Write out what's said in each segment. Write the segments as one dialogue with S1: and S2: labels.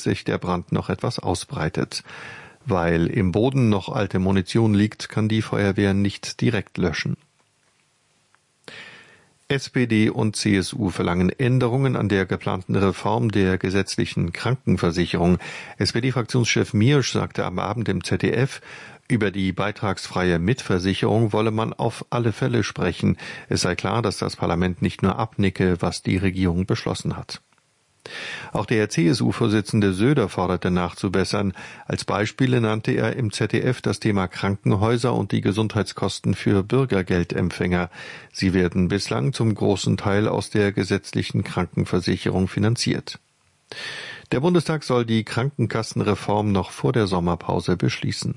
S1: bis sich der Brand noch etwas ausbreitet. Weil im Boden noch alte Munition liegt, kann die Feuerwehr nicht direkt löschen. SPD und CSU verlangen Änderungen an der geplanten Reform der gesetzlichen Krankenversicherung. SPD-Fraktionschef Miersch sagte am Abend im ZDF, über die beitragsfreie Mitversicherung wolle man auf alle Fälle sprechen. Es sei klar, dass das Parlament nicht nur abnicke, was die Regierung beschlossen hat. Auch der CSU-Vorsitzende Söder forderte nachzubessern. Als Beispiele nannte er im ZDF das Thema Krankenhäuser und die Gesundheitskosten für Bürgergeldempfänger. Sie werden bislang zum großen Teil aus der gesetzlichen Krankenversicherung finanziert. Der Bundestag soll die Krankenkassenreform noch vor der Sommerpause beschließen.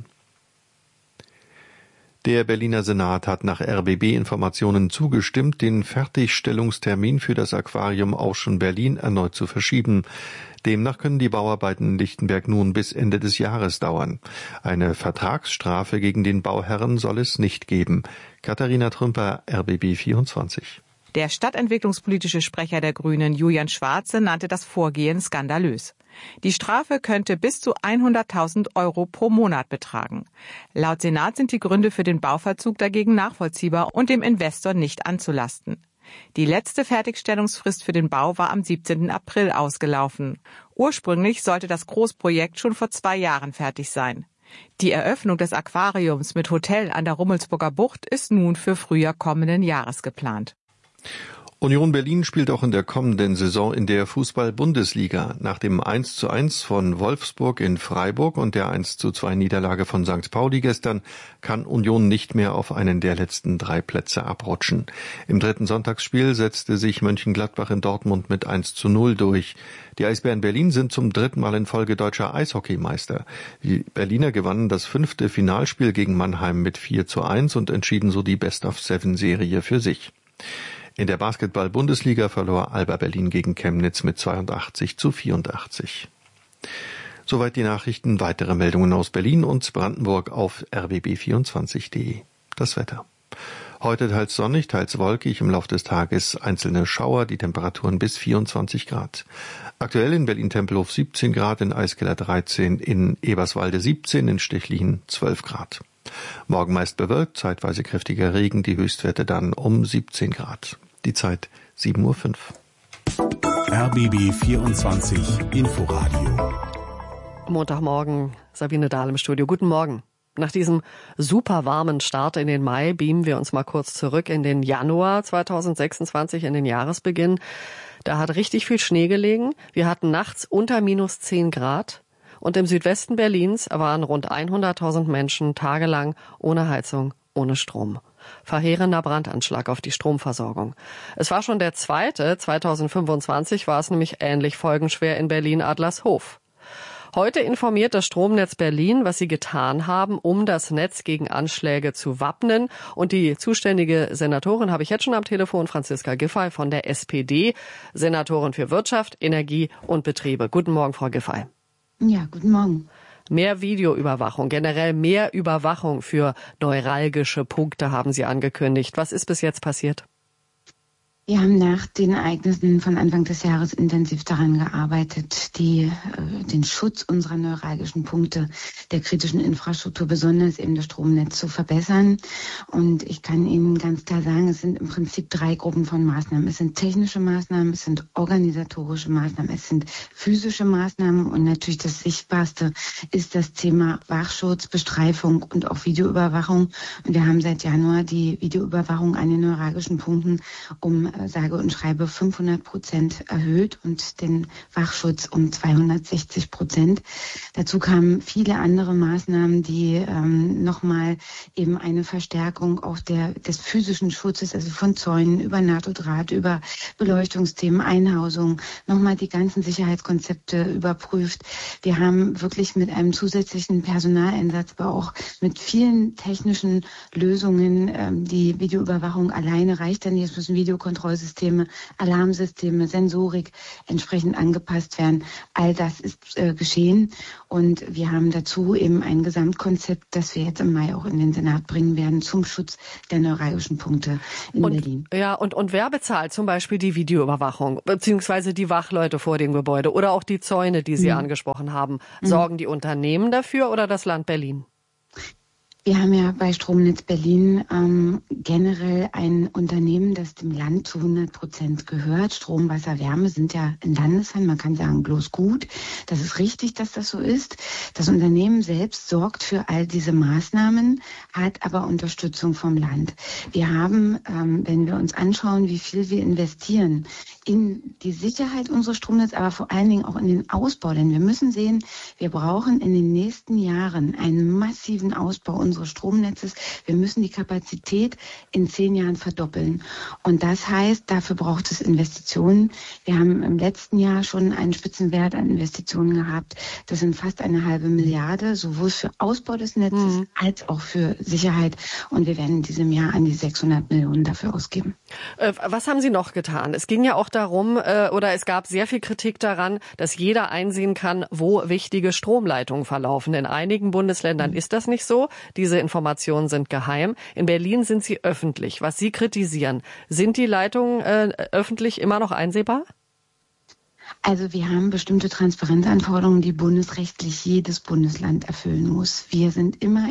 S1: Der Berliner Senat hat nach RBB-Informationen zugestimmt, den Fertigstellungstermin für das Aquarium Ocean Berlin erneut zu verschieben. Demnach können die Bauarbeiten in Lichtenberg nun bis Ende des Jahres dauern. Eine Vertragsstrafe gegen den Bauherren soll es nicht geben. Katharina Trümper, RBB 24.
S2: Der stadtentwicklungspolitische Sprecher der Grünen, Julian Schwarze, nannte das Vorgehen skandalös. Die Strafe könnte bis zu 100.000 Euro pro Monat betragen. Laut Senat sind die Gründe für den Bauverzug dagegen nachvollziehbar und dem Investor nicht anzulasten. Die letzte Fertigstellungsfrist für den Bau war am 17. April ausgelaufen. Ursprünglich sollte das Großprojekt schon vor 2 Jahren fertig sein. Die Eröffnung des Aquariums mit Hotel an der Rummelsburger Bucht ist nun für Frühjahr kommenden Jahres geplant.
S1: Union Berlin spielt auch in der kommenden Saison in der Fußball-Bundesliga. Nach dem 1:1 von Wolfsburg in Freiburg und der 1:2 Niederlage von St. Pauli gestern kann Union nicht mehr auf einen der letzten 3 Plätze abrutschen. Im dritten Sonntagsspiel setzte sich Mönchengladbach in Dortmund mit 1:0 durch. Die Eisbären Berlin sind zum 3. Mal in Folge deutscher Eishockeymeister. Die Berliner gewannen das 5. Finalspiel gegen Mannheim mit 4:1 und entschieden so die Best-of-7-Serie für sich. In der Basketball-Bundesliga verlor Alba Berlin gegen Chemnitz mit 82:84. Soweit die Nachrichten. Weitere Meldungen aus Berlin und Brandenburg auf rbb24.de. Das Wetter. Heute teils sonnig, teils wolkig, im Laufe des Tages einzelne Schauer, die Temperaturen bis 24 Grad. Aktuell in Berlin-Tempelhof 17 Grad, in Eiskeller 13, in Eberswalde 17, in Stechlin 12 Grad. Morgen meist bewölkt, zeitweise kräftiger Regen, die Höchstwerte dann um 17 Grad. Die Zeit 7:05 Uhr.
S3: RBB 24 Inforadio.
S4: Montagmorgen, Sabine Dahl im Studio. Guten Morgen. Nach diesem super warmen Start in den Mai beamen wir uns mal kurz zurück in den Januar 2026, in den Jahresbeginn. Da hat richtig viel Schnee gelegen. Wir hatten nachts unter minus 10 Grad. Und im Südwesten Berlins waren rund 100.000 Menschen tagelang ohne Heizung, ohne Strom. Verheerender Brandanschlag auf die Stromversorgung. Es war schon der zweite. 2025 war es nämlich ähnlich folgenschwer in Berlin-Adlershof. Heute informiert das Stromnetz Berlin, was sie getan haben, um das Netz gegen Anschläge zu wappnen. Und die zuständige Senatorin habe ich jetzt schon am Telefon, Franziska Giffey von der SPD, Senatorin für Wirtschaft, Energie und Betriebe. Guten Morgen, Frau Giffey.
S5: Ja, guten Morgen.
S4: Mehr Videoüberwachung, generell mehr Überwachung für neuralgische Punkte haben Sie angekündigt. Was ist bis jetzt passiert?
S5: Wir haben nach den Ereignissen von Anfang des Jahres intensiv daran gearbeitet, den Schutz unserer neuralgischen Punkte, der kritischen Infrastruktur, besonders eben das Stromnetz, zu verbessern. Und ich kann Ihnen ganz klar sagen, es sind im Prinzip 3 Gruppen von Maßnahmen. Es sind technische Maßnahmen, es sind organisatorische Maßnahmen, es sind physische Maßnahmen und natürlich das Sichtbarste ist das Thema Wachschutz, Bestreifung und auch Videoüberwachung. Und wir haben seit Januar die Videoüberwachung an den neuralgischen Punkten um sage und schreibe 500% erhöht und den Wachschutz um 260%. Dazu kamen viele andere Maßnahmen, die nochmal eben eine Verstärkung auch des physischen Schutzes, also von Zäunen über NATO-Draht, über Beleuchtungsthemen, Einhausung, nochmal die ganzen Sicherheitskonzepte überprüft. Wir haben wirklich mit einem zusätzlichen Personaleinsatz, aber auch mit vielen technischen Lösungen, die Videoüberwachung alleine reicht dann nicht, es müssen Videokontrollen Kontrollsysteme, Alarmsysteme, Sensorik entsprechend angepasst werden. All das ist geschehen und wir haben dazu eben ein Gesamtkonzept, das wir jetzt im Mai auch in den Senat bringen werden zum Schutz der neuralgischen Punkte in Berlin.
S4: Ja, und wer bezahlt zum Beispiel die Videoüberwachung, beziehungsweise die Wachleute vor dem Gebäude oder auch die Zäune, die Sie angesprochen haben? Sorgen die Unternehmen dafür oder das Land Berlin?
S5: Wir haben ja bei Stromnetz Berlin generell ein Unternehmen, das dem Land zu 100% gehört. Strom, Wasser, Wärme sind ja in Landeshand, man kann sagen, bloß gut. Das ist richtig, dass das so ist. Das Unternehmen selbst sorgt für all diese Maßnahmen, hat aber Unterstützung vom Land. Wir haben, wenn wir uns anschauen, wie viel wir investieren in die Sicherheit unseres Stromnetzes, aber vor allen Dingen auch in den Ausbau. Denn wir müssen sehen, wir brauchen in den nächsten Jahren einen massiven Ausbau unseres Stromnetzes. Wir müssen die Kapazität in 10 Jahren verdoppeln. Und das heißt, dafür braucht es Investitionen. Wir haben im letzten Jahr schon einen Spitzenwert an Investitionen gehabt. Das sind fast 1,5 Milliarde, sowohl für Ausbau des Netzes als auch für Sicherheit. Und wir werden in diesem Jahr an die 600 Millionen dafür ausgeben.
S4: Was haben Sie noch getan? Es ging ja auch darum, oder es gab sehr viel Kritik daran, dass jeder einsehen kann, wo wichtige Stromleitungen verlaufen. In einigen Bundesländern ist das nicht so. Diese Informationen sind geheim. In Berlin sind sie öffentlich. Was Sie kritisieren, sind die Leitungen öffentlich immer noch einsehbar?
S5: Also wir haben bestimmte Transparenzanforderungen, die bundesrechtlich jedes Bundesland erfüllen muss. Wir sind immer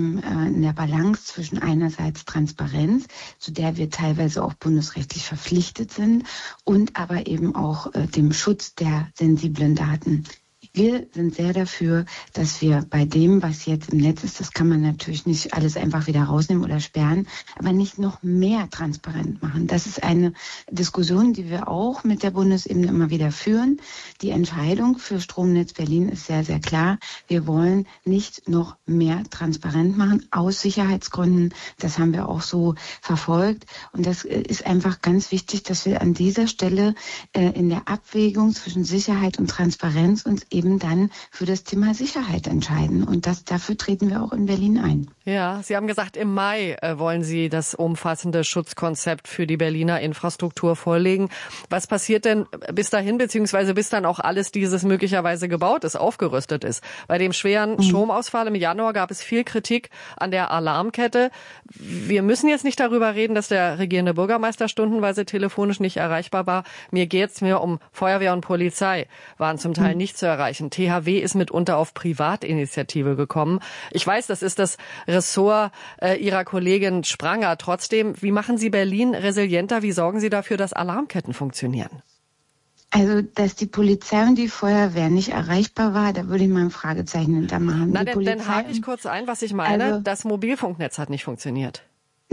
S5: in der Balance zwischen einerseits Transparenz, zu der wir teilweise auch bundesrechtlich verpflichtet sind, und aber eben auch dem Schutz der sensiblen Daten. Wir sind sehr dafür, dass wir bei dem, was jetzt im Netz ist, das kann man natürlich nicht alles einfach wieder rausnehmen oder sperren, aber nicht noch mehr transparent machen. Das ist eine Diskussion, die wir auch mit der Bundesebene immer wieder führen. Die Entscheidung für Stromnetz Berlin ist sehr, sehr klar. Wir wollen nicht noch mehr transparent machen, aus Sicherheitsgründen. Das haben wir auch so verfolgt. Und das ist einfach ganz wichtig, dass wir an dieser Stelle in der Abwägung zwischen Sicherheit und Transparenz uns eben dann für das Thema Sicherheit entscheiden. Und dafür treten wir auch in Berlin ein.
S4: Ja, Sie haben gesagt, im Mai wollen Sie das umfassende Schutzkonzept für die Berliner Infrastruktur vorlegen. Was passiert denn bis dahin, beziehungsweise bis dann auch alles dieses möglicherweise gebaut ist, aufgerüstet ist? Bei dem schweren Stromausfall im Januar gab es viel Kritik an der Alarmkette. Wir müssen jetzt nicht darüber reden, dass der regierende Bürgermeister stundenweise telefonisch nicht erreichbar war. Mir geht's mir um Feuerwehr und Polizei, waren zum Teil nicht zu erreichen. THW ist mitunter auf Privatinitiative gekommen. Ich weiß, das ist das Ressort Ihrer Kollegin Spranger. Trotzdem, wie machen Sie Berlin resilienter? Wie sorgen Sie dafür, dass Alarmketten funktionieren?
S5: Also, dass die Polizei und die Feuerwehr nicht erreichbar war, da würde ich mal ein Fragezeichen hintermachen.
S4: Na, dann hake ich kurz ein, was ich meine. Also, das Mobilfunknetz hat nicht funktioniert.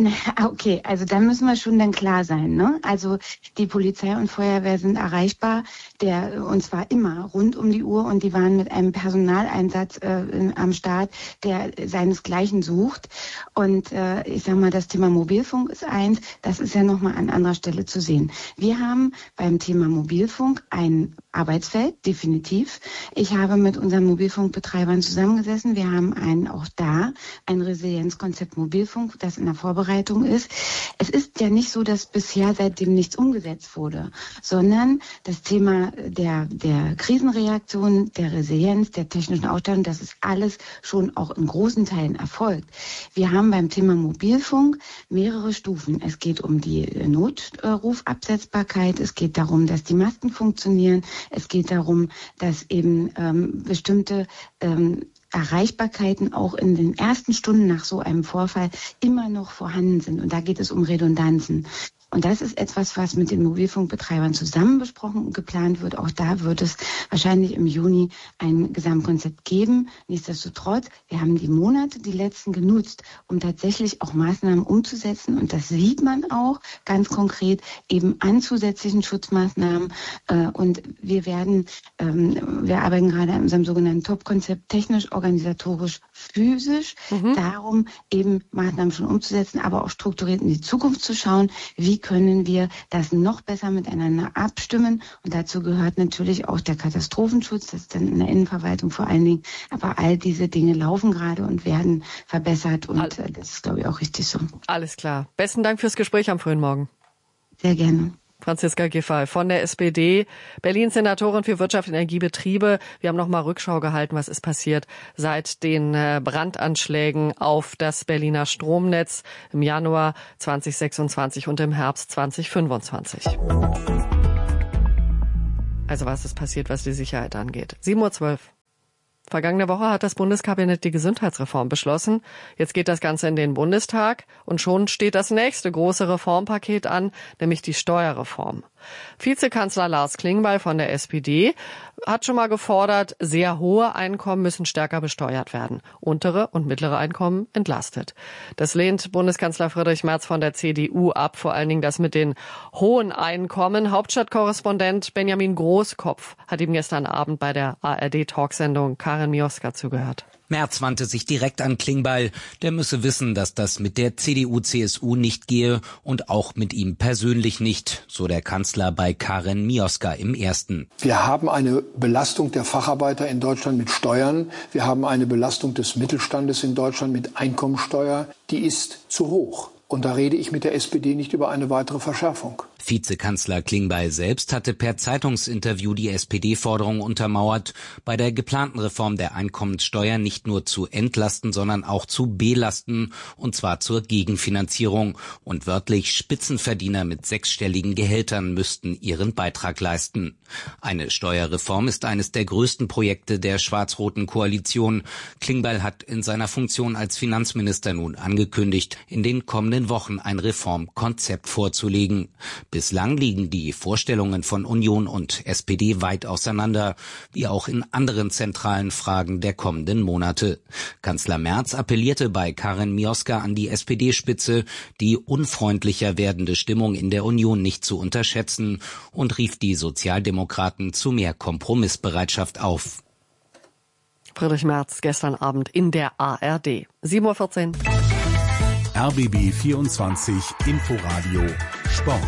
S5: Okay, also da müssen wir schon dann klar sein, ne? Also die Polizei und Feuerwehr sind erreichbar, und zwar immer rund um die Uhr, und die waren mit einem Personaleinsatz am Start, der seinesgleichen sucht. Und ich sag mal, das Thema Mobilfunk ist eins, das ist ja nochmal an anderer Stelle zu sehen. Wir haben beim Thema Mobilfunk ein Arbeitsfeld, definitiv. Ich habe mit unseren Mobilfunkbetreibern zusammengesessen. Wir haben auch da ein Resilienzkonzept Mobilfunk, das in der Vorbereitung ist. Es ist ja nicht so, dass bisher seitdem nichts umgesetzt wurde, sondern das Thema der Krisenreaktion, der Resilienz, der technischen Ausstattung, das ist alles schon auch in großen Teilen erfolgt. Wir haben beim Thema Mobilfunk mehrere Stufen. Es geht um die Notrufabsetzbarkeit, es geht darum, dass die Masten funktionieren, es geht darum, dass eben bestimmte Erreichbarkeiten auch in den ersten Stunden nach so einem Vorfall immer noch vorhanden sind. Und da geht es um Redundanzen. Und das ist etwas, was mit den Mobilfunkbetreibern zusammen besprochen und geplant wird. Auch da wird es wahrscheinlich im Juni ein Gesamtkonzept geben. Nichtsdestotrotz, wir haben die letzten genutzt, um tatsächlich auch Maßnahmen umzusetzen. Und das sieht man auch ganz konkret eben an zusätzlichen Schutzmaßnahmen. Und wir arbeiten gerade an unserem sogenannten Top-Konzept technisch, organisatorisch, physisch. Darum eben Maßnahmen schon umzusetzen, aber auch strukturiert in die Zukunft zu schauen. Wie können wir das noch besser miteinander abstimmen? Und dazu gehört natürlich auch der Katastrophenschutz, das ist dann in der Innenverwaltung vor allen Dingen. Aber all diese Dinge laufen gerade und werden verbessert und das ist, glaube ich, auch richtig so.
S4: Alles klar. Besten Dank fürs Gespräch am frühen Morgen.
S5: Sehr gerne.
S4: Franziska Giffey von der SPD, Berlin-Senatorin für Wirtschaft, Energie, Betriebe. Wir haben nochmal Rückschau gehalten, was ist passiert seit den Brandanschlägen auf das Berliner Stromnetz im Januar 2026 und im Herbst 2025. Also was ist passiert, was die Sicherheit angeht? 7:12 Uhr. Vergangene Woche hat das Bundeskabinett die Gesundheitsreform beschlossen. Jetzt geht das Ganze in den Bundestag und schon steht das nächste große Reformpaket an, nämlich die Steuerreform. Vizekanzler Lars Klingbeil von der SPD hat schon mal gefordert, sehr hohe Einkommen müssen stärker besteuert werden. Untere und mittlere Einkommen entlastet. Das lehnt Bundeskanzler Friedrich Merz von der CDU ab, vor allen Dingen das mit den hohen Einkommen. Hauptstadtkorrespondent Benjamin Großkopf hat ihm gestern Abend bei der ARD-Talksendung Karin Mioska zugehört.
S6: Merz wandte sich direkt an Klingbeil. Der müsse wissen, dass das mit der CDU-CSU nicht gehe und auch mit ihm persönlich nicht, so der Kanzler bei Karin Mioska im Ersten.
S7: Wir haben eine Belastung der Facharbeiter in Deutschland mit Steuern. Wir haben eine Belastung des Mittelstandes in Deutschland mit Einkommensteuer. Die ist zu hoch. Und da rede ich mit der SPD nicht über eine weitere Verschärfung.
S6: Vizekanzler Klingbeil selbst hatte per Zeitungsinterview die SPD-Forderung untermauert, bei der geplanten Reform der Einkommenssteuer nicht nur zu entlasten, sondern auch zu belasten, und zwar zur Gegenfinanzierung. Und wörtlich Spitzenverdiener mit sechsstelligen Gehältern müssten ihren Beitrag leisten. Eine Steuerreform ist eines der größten Projekte der schwarz-roten Koalition. Klingbeil hat in seiner Funktion als Finanzminister nun angekündigt, in den kommenden Wochen ein Reformkonzept vorzulegen. Bislang liegen die Vorstellungen von Union und SPD weit auseinander, wie auch in anderen zentralen Fragen der kommenden Monate. Kanzler Merz appellierte bei Karin Mioska an die SPD-Spitze, die unfreundlicher werdende Stimmung in der Union nicht zu unterschätzen und rief die Sozialdemokraten zu mehr Kompromissbereitschaft auf.
S4: Friedrich Merz gestern Abend in der ARD. 7:14 Uhr.
S3: RBB 24 Inforadio Sport.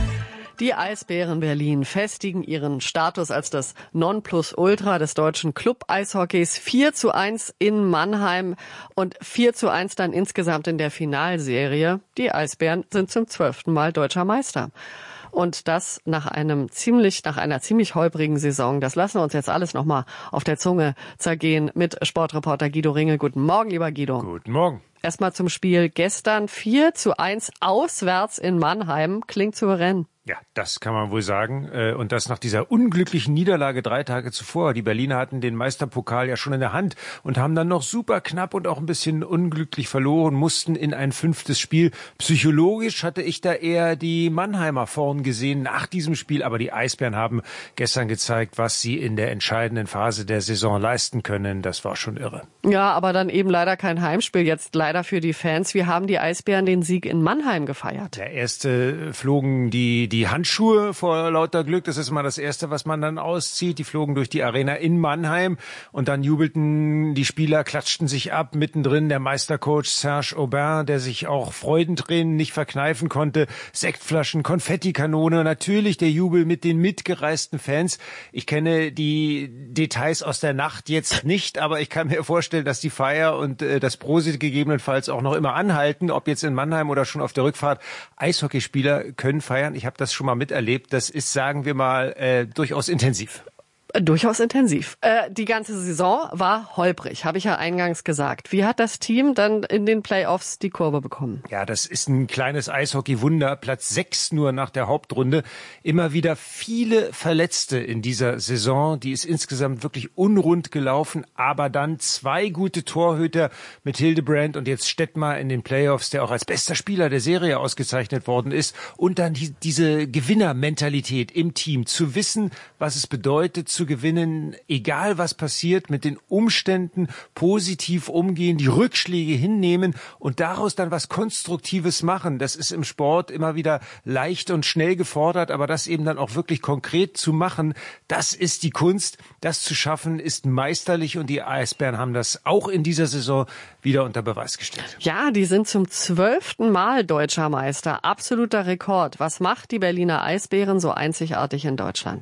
S4: Die Eisbären Berlin festigen ihren Status als das Nonplusultra des deutschen Club-Eishockeys. 4:1 in Mannheim und 4:1 dann insgesamt in der Finalserie. Die Eisbären sind zum 12. Mal deutscher Meister. Und das nach einer ziemlich holprigen Saison. Das lassen wir uns jetzt alles nochmal auf der Zunge zergehen mit Sportreporter Guido Ringel. Guten Morgen, lieber Guido.
S8: Guten Morgen.
S4: Erstmal zum Spiel gestern 4:1 auswärts in Mannheim. Klingt souverän.
S8: Ja, das kann man wohl sagen. Und das nach dieser unglücklichen Niederlage 3 Tage zuvor. Die Berliner hatten den Meisterpokal ja schon in der Hand und haben dann noch super knapp und auch ein bisschen unglücklich verloren, mussten in ein 5. Spiel. Psychologisch hatte ich da eher die Mannheimer vorn gesehen nach diesem Spiel. Aber die Eisbären haben gestern gezeigt, was sie in der entscheidenden Phase der Saison leisten können. Das war schon irre.
S4: Ja, aber dann eben leider kein Heimspiel. Jetzt leider für die Fans. Wie haben die Eisbären den Sieg in Mannheim gefeiert?
S8: Der erste flogen die Handschuhe vor lauter Glück. Das ist mal das Erste, was man dann auszieht. Die flogen durch die Arena in Mannheim und dann jubelten die Spieler, klatschten sich ab. Mittendrin der Meistercoach Serge Aubin, der sich auch Freudentränen nicht verkneifen konnte. Sektflaschen, Konfettikanone, natürlich der Jubel mit den mitgereisten Fans. Ich kenne die Details aus der Nacht jetzt nicht, aber ich kann mir vorstellen, dass die Feier und das Prosit gegebenenfalls auch noch immer anhalten, ob jetzt in Mannheim oder schon auf der Rückfahrt. Eishockeyspieler können feiern. Ich habe das schon mal miterlebt. Das ist, sagen wir mal, durchaus intensiv.
S4: Durchaus intensiv. Die ganze Saison war holprig, habe ich ja eingangs gesagt. Wie hat das Team dann in den Playoffs die Kurve bekommen?
S8: Ja, das ist ein kleines Eishockey-Wunder. Platz 6 nur nach der Hauptrunde. Immer wieder viele Verletzte in dieser Saison. Die ist insgesamt wirklich unrund gelaufen. Aber dann 2 gute Torhüter mit Hildebrand und jetzt Stettmar in den Playoffs, der auch als bester Spieler der Serie ausgezeichnet worden ist. Und dann diese Gewinnermentalität im Team. Zu wissen, was es bedeutet, zu gewinnen, egal was passiert, mit den Umständen positiv umgehen, die Rückschläge hinnehmen und daraus dann was Konstruktives machen. Das ist im Sport immer wieder leicht und schnell gefordert, aber das eben dann auch wirklich konkret zu machen, das ist die Kunst. Das zu schaffen ist meisterlich und die Eisbären haben das auch in dieser Saison wieder unter Beweis gestellt.
S4: Ja, die sind zum 12. Mal deutscher Meister. Absoluter Rekord. Was macht die Berliner Eisbären so einzigartig in Deutschland?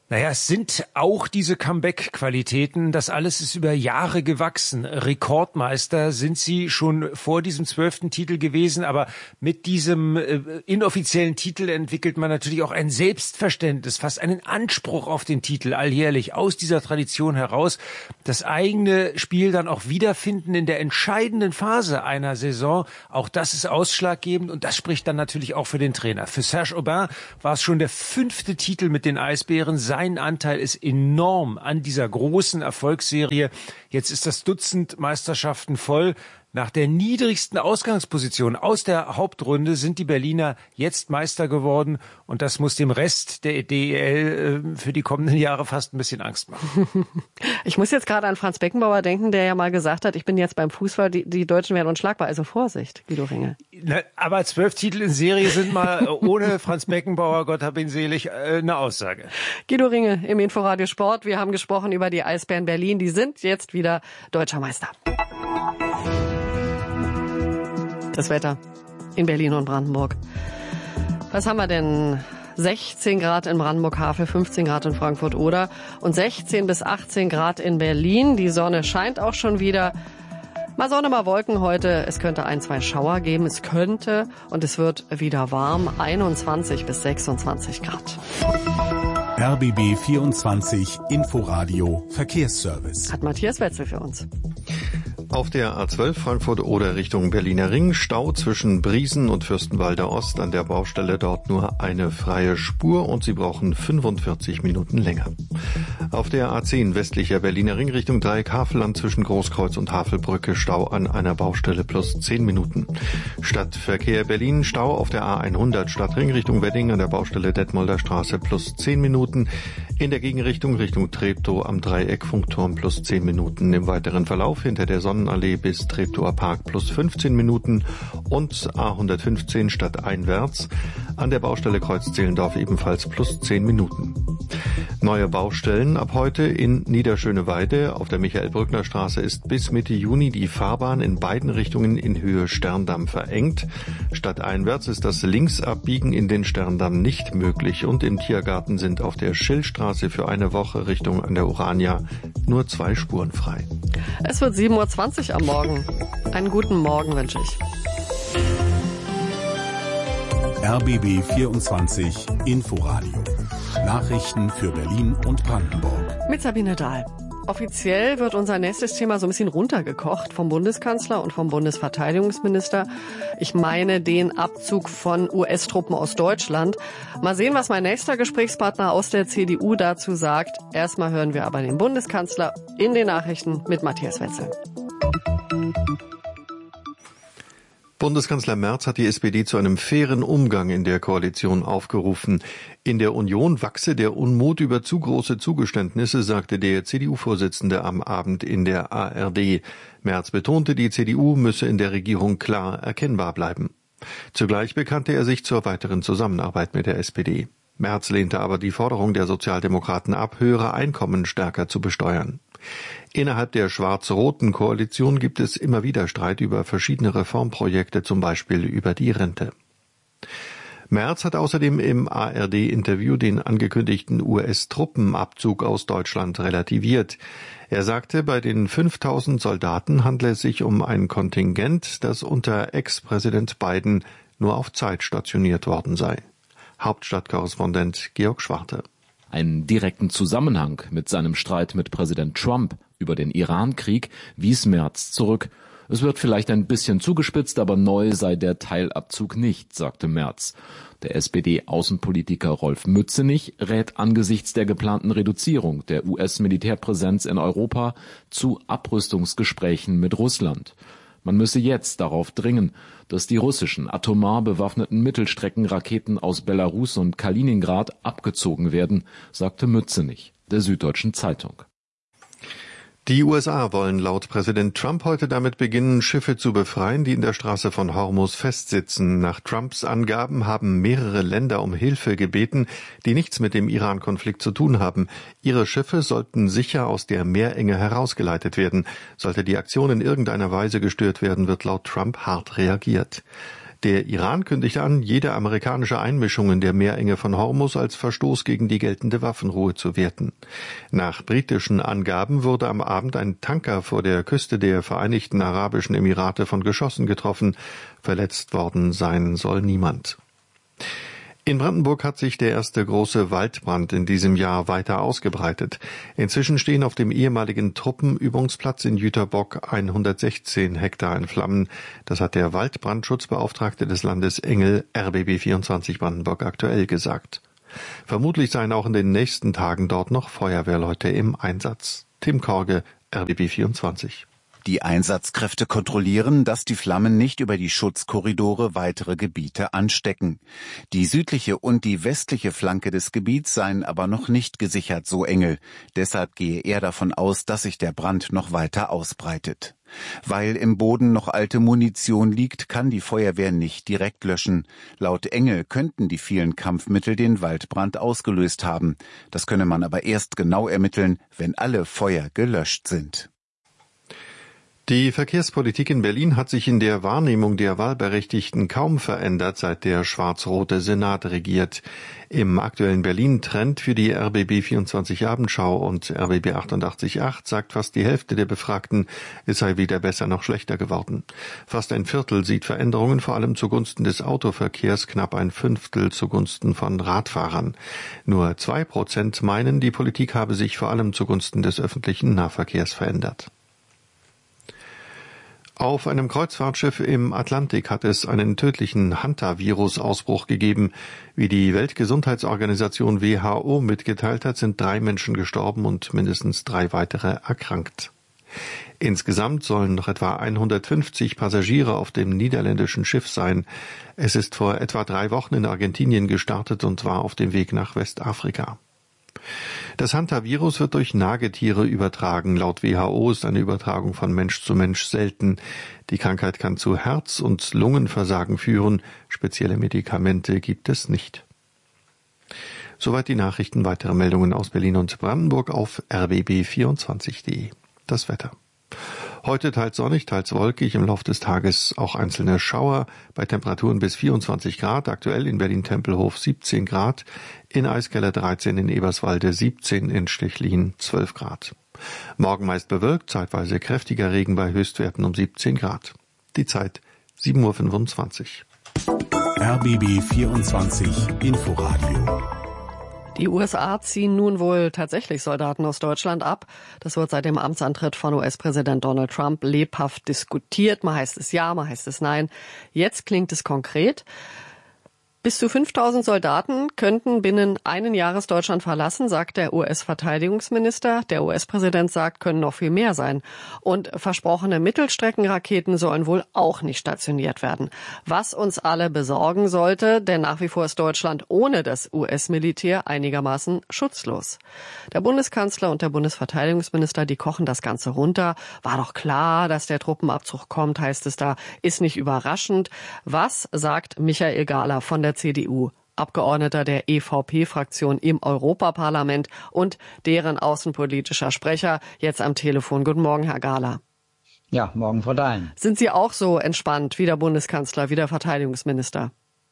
S8: Naja, es sind auch diese Comeback-Qualitäten. Das alles ist über Jahre gewachsen. Rekordmeister sind sie schon vor diesem 12. Titel gewesen, aber mit diesem inoffiziellen Titel entwickelt man natürlich auch ein Selbstverständnis, fast einen Anspruch auf den Titel alljährlich aus dieser Tradition heraus. Das eigene Spiel dann auch wiederfinden in der entscheidenden Phase einer Saison. Auch das ist ausschlaggebend und das spricht dann natürlich auch für den Trainer. Für Serge Aubin war es schon der 5. Titel mit den Eisbären. Sein Anteil ist enorm an dieser großen Erfolgsserie. Jetzt ist das Dutzend Meisterschaften voll. Nach der niedrigsten Ausgangsposition aus der Hauptrunde sind die Berliner jetzt Meister geworden. Und das muss dem Rest der DEL für die kommenden Jahre fast ein bisschen Angst machen.
S4: Ich muss jetzt gerade an Franz Beckenbauer denken, der ja mal gesagt hat, ich bin jetzt beim Fußball, die Deutschen werden unschlagbar. Also Vorsicht, Guido Ringe.
S8: Aber 12 Titel in Serie sind mal ohne Franz Beckenbauer, Gott hab ihn selig, eine Aussage.
S4: Guido Ringe im Inforadio Sport. Wir haben gesprochen über die Eisbären Berlin. Die sind jetzt wieder Deutscher Meister. Das Wetter in Berlin und Brandenburg. Was haben wir denn? 16 Grad in Brandenburg-Havel, 15 Grad in Frankfurt-Oder und 16 bis 18 Grad in Berlin. Die Sonne scheint auch schon wieder. Mal Sonne, mal Wolken heute. Es könnte 1-2 Schauer geben. Es könnte und es wird wieder warm. 21 bis 26 Grad.
S3: RBB 24 Inforadio Verkehrsservice.
S4: Hat Matthias Wetzel für uns.
S1: Auf der A12 Frankfurt-Oder Richtung Berliner Ring, Stau zwischen Briesen und Fürstenwalder Ost, an der Baustelle dort nur eine freie Spur und Sie brauchen 45 Minuten länger. Auf der A10 westlicher Berliner Ring Richtung Dreieck Havelland zwischen Großkreuz und Havelbrücke, Stau an einer Baustelle plus 10 Minuten. Stadtverkehr Berlin, Stau auf der A100 Stadtring Richtung Wedding an der Baustelle Detmolder Straße plus 10 Minuten. In der Gegenrichtung Richtung Treptow am Dreieck Funkturm plus 10 Minuten. Im weiteren Verlauf hinter der Sonnenallee bis Treptower Park plus 15 Minuten und A115 stadteinwärts an der Baustelle Kreuz-Zehlendorf ebenfalls plus 10 Minuten. Neue Baustellen ab heute in Niederschöneweide. Auf der Michael-Brückner Straße ist bis Mitte Juni die Fahrbahn in beiden Richtungen in Höhe Sterndamm verengt. Stadteinwärts ist das Linksabbiegen in den Sterndamm nicht möglich und im Tiergarten sind auf der Schillstraße für eine Woche Richtung an der Urania nur 2 Spuren frei.
S4: Es wird 7.20 Uhr am Morgen. Einen guten Morgen wünsche ich.
S3: RBB 24 Inforadio. Nachrichten für Berlin und Brandenburg.
S4: Mit Sabine Dahl. Offiziell wird unser nächstes Thema so ein bisschen runtergekocht vom Bundeskanzler und vom Bundesverteidigungsminister. Ich meine den Abzug von US-Truppen aus Deutschland. Mal sehen, was mein nächster Gesprächspartner aus der CDU dazu sagt. Erstmal hören wir aber den Bundeskanzler in den Nachrichten mit Matthias Wetzel.
S1: Bundeskanzler Merz hat die SPD zu einem fairen Umgang in der Koalition aufgerufen. In der Union wachse der Unmut über zu große Zugeständnisse, sagte der CDU-Vorsitzende am Abend in der ARD. Merz betonte, die CDU müsse in der Regierung klar erkennbar bleiben. Zugleich bekannte er sich zur weiteren Zusammenarbeit mit der SPD. Merz lehnte aber die Forderung der Sozialdemokraten ab, höhere Einkommen stärker zu besteuern. Innerhalb der schwarz-roten Koalition gibt es immer wieder Streit über verschiedene Reformprojekte, zum Beispiel über die Rente. Merz hat außerdem im ARD-Interview den angekündigten US-Truppenabzug aus Deutschland relativiert. Er sagte, bei den 5000 Soldaten handle es sich um ein Kontingent, das unter Ex-Präsident Biden nur auf Zeit stationiert worden sei. Hauptstadtkorrespondent Georg Schwarte.
S9: Einen direkten Zusammenhang mit seinem Streit mit Präsident Trump über den Iran-Krieg wies Merz zurück. Es wird vielleicht ein bisschen zugespitzt, aber neu sei der Teilabzug nicht, sagte Merz. Der SPD-Außenpolitiker Rolf Mützenich rät angesichts der geplanten Reduzierung der US-Militärpräsenz in Europa zu Abrüstungsgesprächen mit Russland. Man müsse jetzt darauf dringen, dass die russischen atomar bewaffneten Mittelstreckenraketen aus Belarus und Kaliningrad abgezogen werden, sagte Mützenich der Süddeutschen Zeitung.
S1: Die USA wollen laut Präsident Trump heute damit beginnen, Schiffe zu befreien, die in der Straße von Hormuz festsitzen. Nach Trumps Angaben haben mehrere Länder um Hilfe gebeten, die nichts mit dem Iran-Konflikt zu tun haben. Ihre Schiffe sollten sicher aus der Meerenge herausgeleitet werden. Sollte die Aktion in irgendeiner Weise gestört werden, wird laut Trump hart reagiert. Der Iran kündigt an, jede amerikanische Einmischung in der Meerenge von Hormuz als Verstoß gegen die geltende Waffenruhe zu werten. Nach britischen Angaben wurde am Abend ein Tanker vor der Küste der Vereinigten Arabischen Emirate von Geschossen getroffen. Verletzt worden sein soll niemand. In Brandenburg hat sich der erste große Waldbrand in diesem Jahr weiter ausgebreitet. Inzwischen stehen auf dem ehemaligen Truppenübungsplatz in Jüterbock 116 Hektar in Flammen. Das hat der Waldbrandschutzbeauftragte des Landes Engel RBB 24 Brandenburg aktuell gesagt. Vermutlich seien auch in den nächsten Tagen dort noch Feuerwehrleute im Einsatz. Tim Korge, RBB 24.
S10: Die Einsatzkräfte kontrollieren, dass die Flammen nicht über die Schutzkorridore weitere Gebiete anstecken. Die südliche und die westliche Flanke des Gebiets seien aber noch nicht gesichert, so Engel. Deshalb gehe er davon aus, dass sich der Brand noch weiter ausbreitet. Weil im Boden noch alte Munition liegt, kann die Feuerwehr nicht direkt löschen. Laut Engel könnten die vielen Kampfmittel den Waldbrand ausgelöst haben. Das könne man aber erst genau ermitteln, wenn alle Feuer gelöscht sind.
S1: Die Verkehrspolitik in Berlin hat sich in der Wahrnehmung der Wahlberechtigten kaum verändert, seit der schwarz-rote Senat regiert. Im aktuellen Berlin-Trend für die RBB 24 Abendschau und RBB 88.8 sagt fast die Hälfte der Befragten, es sei weder besser noch schlechter geworden. Fast ein Viertel sieht Veränderungen vor allem zugunsten des Autoverkehrs, knapp ein Fünftel zugunsten von Radfahrern. Nur 2% meinen, die Politik habe sich vor allem zugunsten des öffentlichen Nahverkehrs verändert. Auf einem Kreuzfahrtschiff im Atlantik hat es einen tödlichen Hantavirus-Ausbruch gegeben. Wie die Weltgesundheitsorganisation WHO mitgeteilt hat, sind 3 Menschen gestorben und mindestens 3 weitere erkrankt. Insgesamt sollen noch etwa 150 Passagiere auf dem niederländischen Schiff sein. Es ist vor etwa 3 Wochen in Argentinien gestartet und war auf dem Weg nach Westafrika. Das Hantavirus wird durch Nagetiere übertragen. Laut WHO ist eine Übertragung von Mensch zu Mensch selten. Die Krankheit kann zu Herz- und Lungenversagen führen. Spezielle Medikamente gibt es nicht. Soweit die Nachrichten. Weitere Meldungen aus Berlin und Brandenburg auf rbb24.de. Das Wetter. Heute teils sonnig, teils wolkig, im Laufe des Tages auch einzelne Schauer, bei Temperaturen bis 24 Grad, aktuell in Berlin-Tempelhof 17 Grad, in Eiskeller 13, in Eberswalde 17, in Stechlin 12 Grad. Morgen meist bewölkt, zeitweise kräftiger Regen bei Höchstwerten um 17 Grad. Die Zeit 7.25 Uhr.
S3: RBB 24 Inforadio.
S4: Die USA ziehen nun wohl tatsächlich Soldaten aus Deutschland ab. Das wird seit dem Amtsantritt von US-Präsident Donald Trump lebhaft diskutiert. Mal heißt es ja, mal heißt es nein. Jetzt klingt es konkret. Bis zu 5.000 Soldaten könnten binnen einen Jahres Deutschland verlassen, sagt der US-Verteidigungsminister. Der US-Präsident sagt, können noch viel mehr sein. Und versprochene Mittelstreckenraketen sollen wohl auch nicht stationiert werden. Was uns alle besorgen sollte, denn nach wie vor ist Deutschland ohne das US-Militär einigermaßen schutzlos. Der Bundeskanzler und der Bundesverteidigungsminister, die kochen das Ganze runter. War doch klar, dass der Truppenabzug kommt, heißt es da, ist nicht überraschend. Was sagt Michael Gahler von der CDU, Abgeordneter der EVP-Fraktion im Europaparlament und deren außenpolitischer Sprecher, jetzt am Telefon. Guten Morgen, Herr Gahler.
S11: Ja, morgen, Frau Dahlen.
S4: Sind Sie auch so entspannt wie der Bundeskanzler, wie der Verteidigungsminister?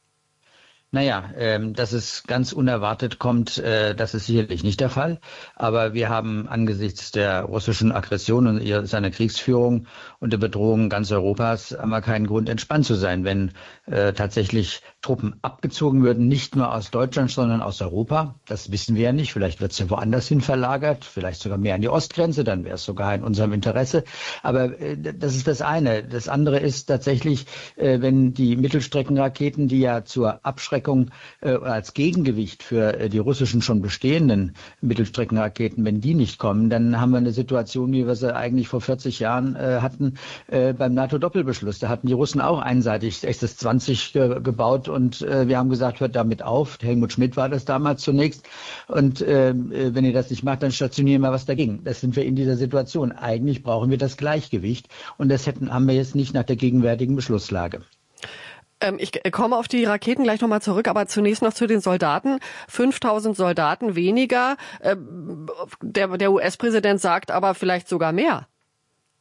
S11: Naja, dass es ganz unerwartet kommt, das ist sicherlich nicht der Fall. Aber wir haben angesichts der russischen Aggression und seiner Kriegsführung und der Bedrohung ganz Europas haben wir keinen Grund, entspannt zu sein, wenn tatsächlich Truppen abgezogen würden, nicht nur aus Deutschland, sondern aus Europa. Das wissen wir ja nicht. Vielleicht wird es ja woanders hin verlagert, vielleicht sogar mehr an die Ostgrenze, dann wäre es sogar in unserem Interesse. Aber das ist das eine. Das andere ist tatsächlich, wenn die Mittelstreckenraketen, die ja zur Abschreckung als Gegengewicht für die russischen schon bestehenden Mittelstreckenraketen, wenn die nicht kommen, dann haben wir eine Situation, wie wir sie eigentlich vor 40 Jahren hatten beim NATO-Doppelbeschluss. Da hatten die Russen auch einseitig SS-20 gebaut und wir haben gesagt, hört damit auf. Helmut Schmidt war das damals zunächst. Und wenn ihr das nicht macht, dann stationieren wir was dagegen. Das sind wir in dieser Situation. Eigentlich brauchen wir das Gleichgewicht und das haben wir jetzt nicht nach der gegenwärtigen Beschlusslage.
S4: Ich komme auf die Raketen gleich nochmal zurück, aber zunächst noch zu den Soldaten. 5.000 Soldaten weniger. Der US-Präsident sagt aber vielleicht sogar mehr.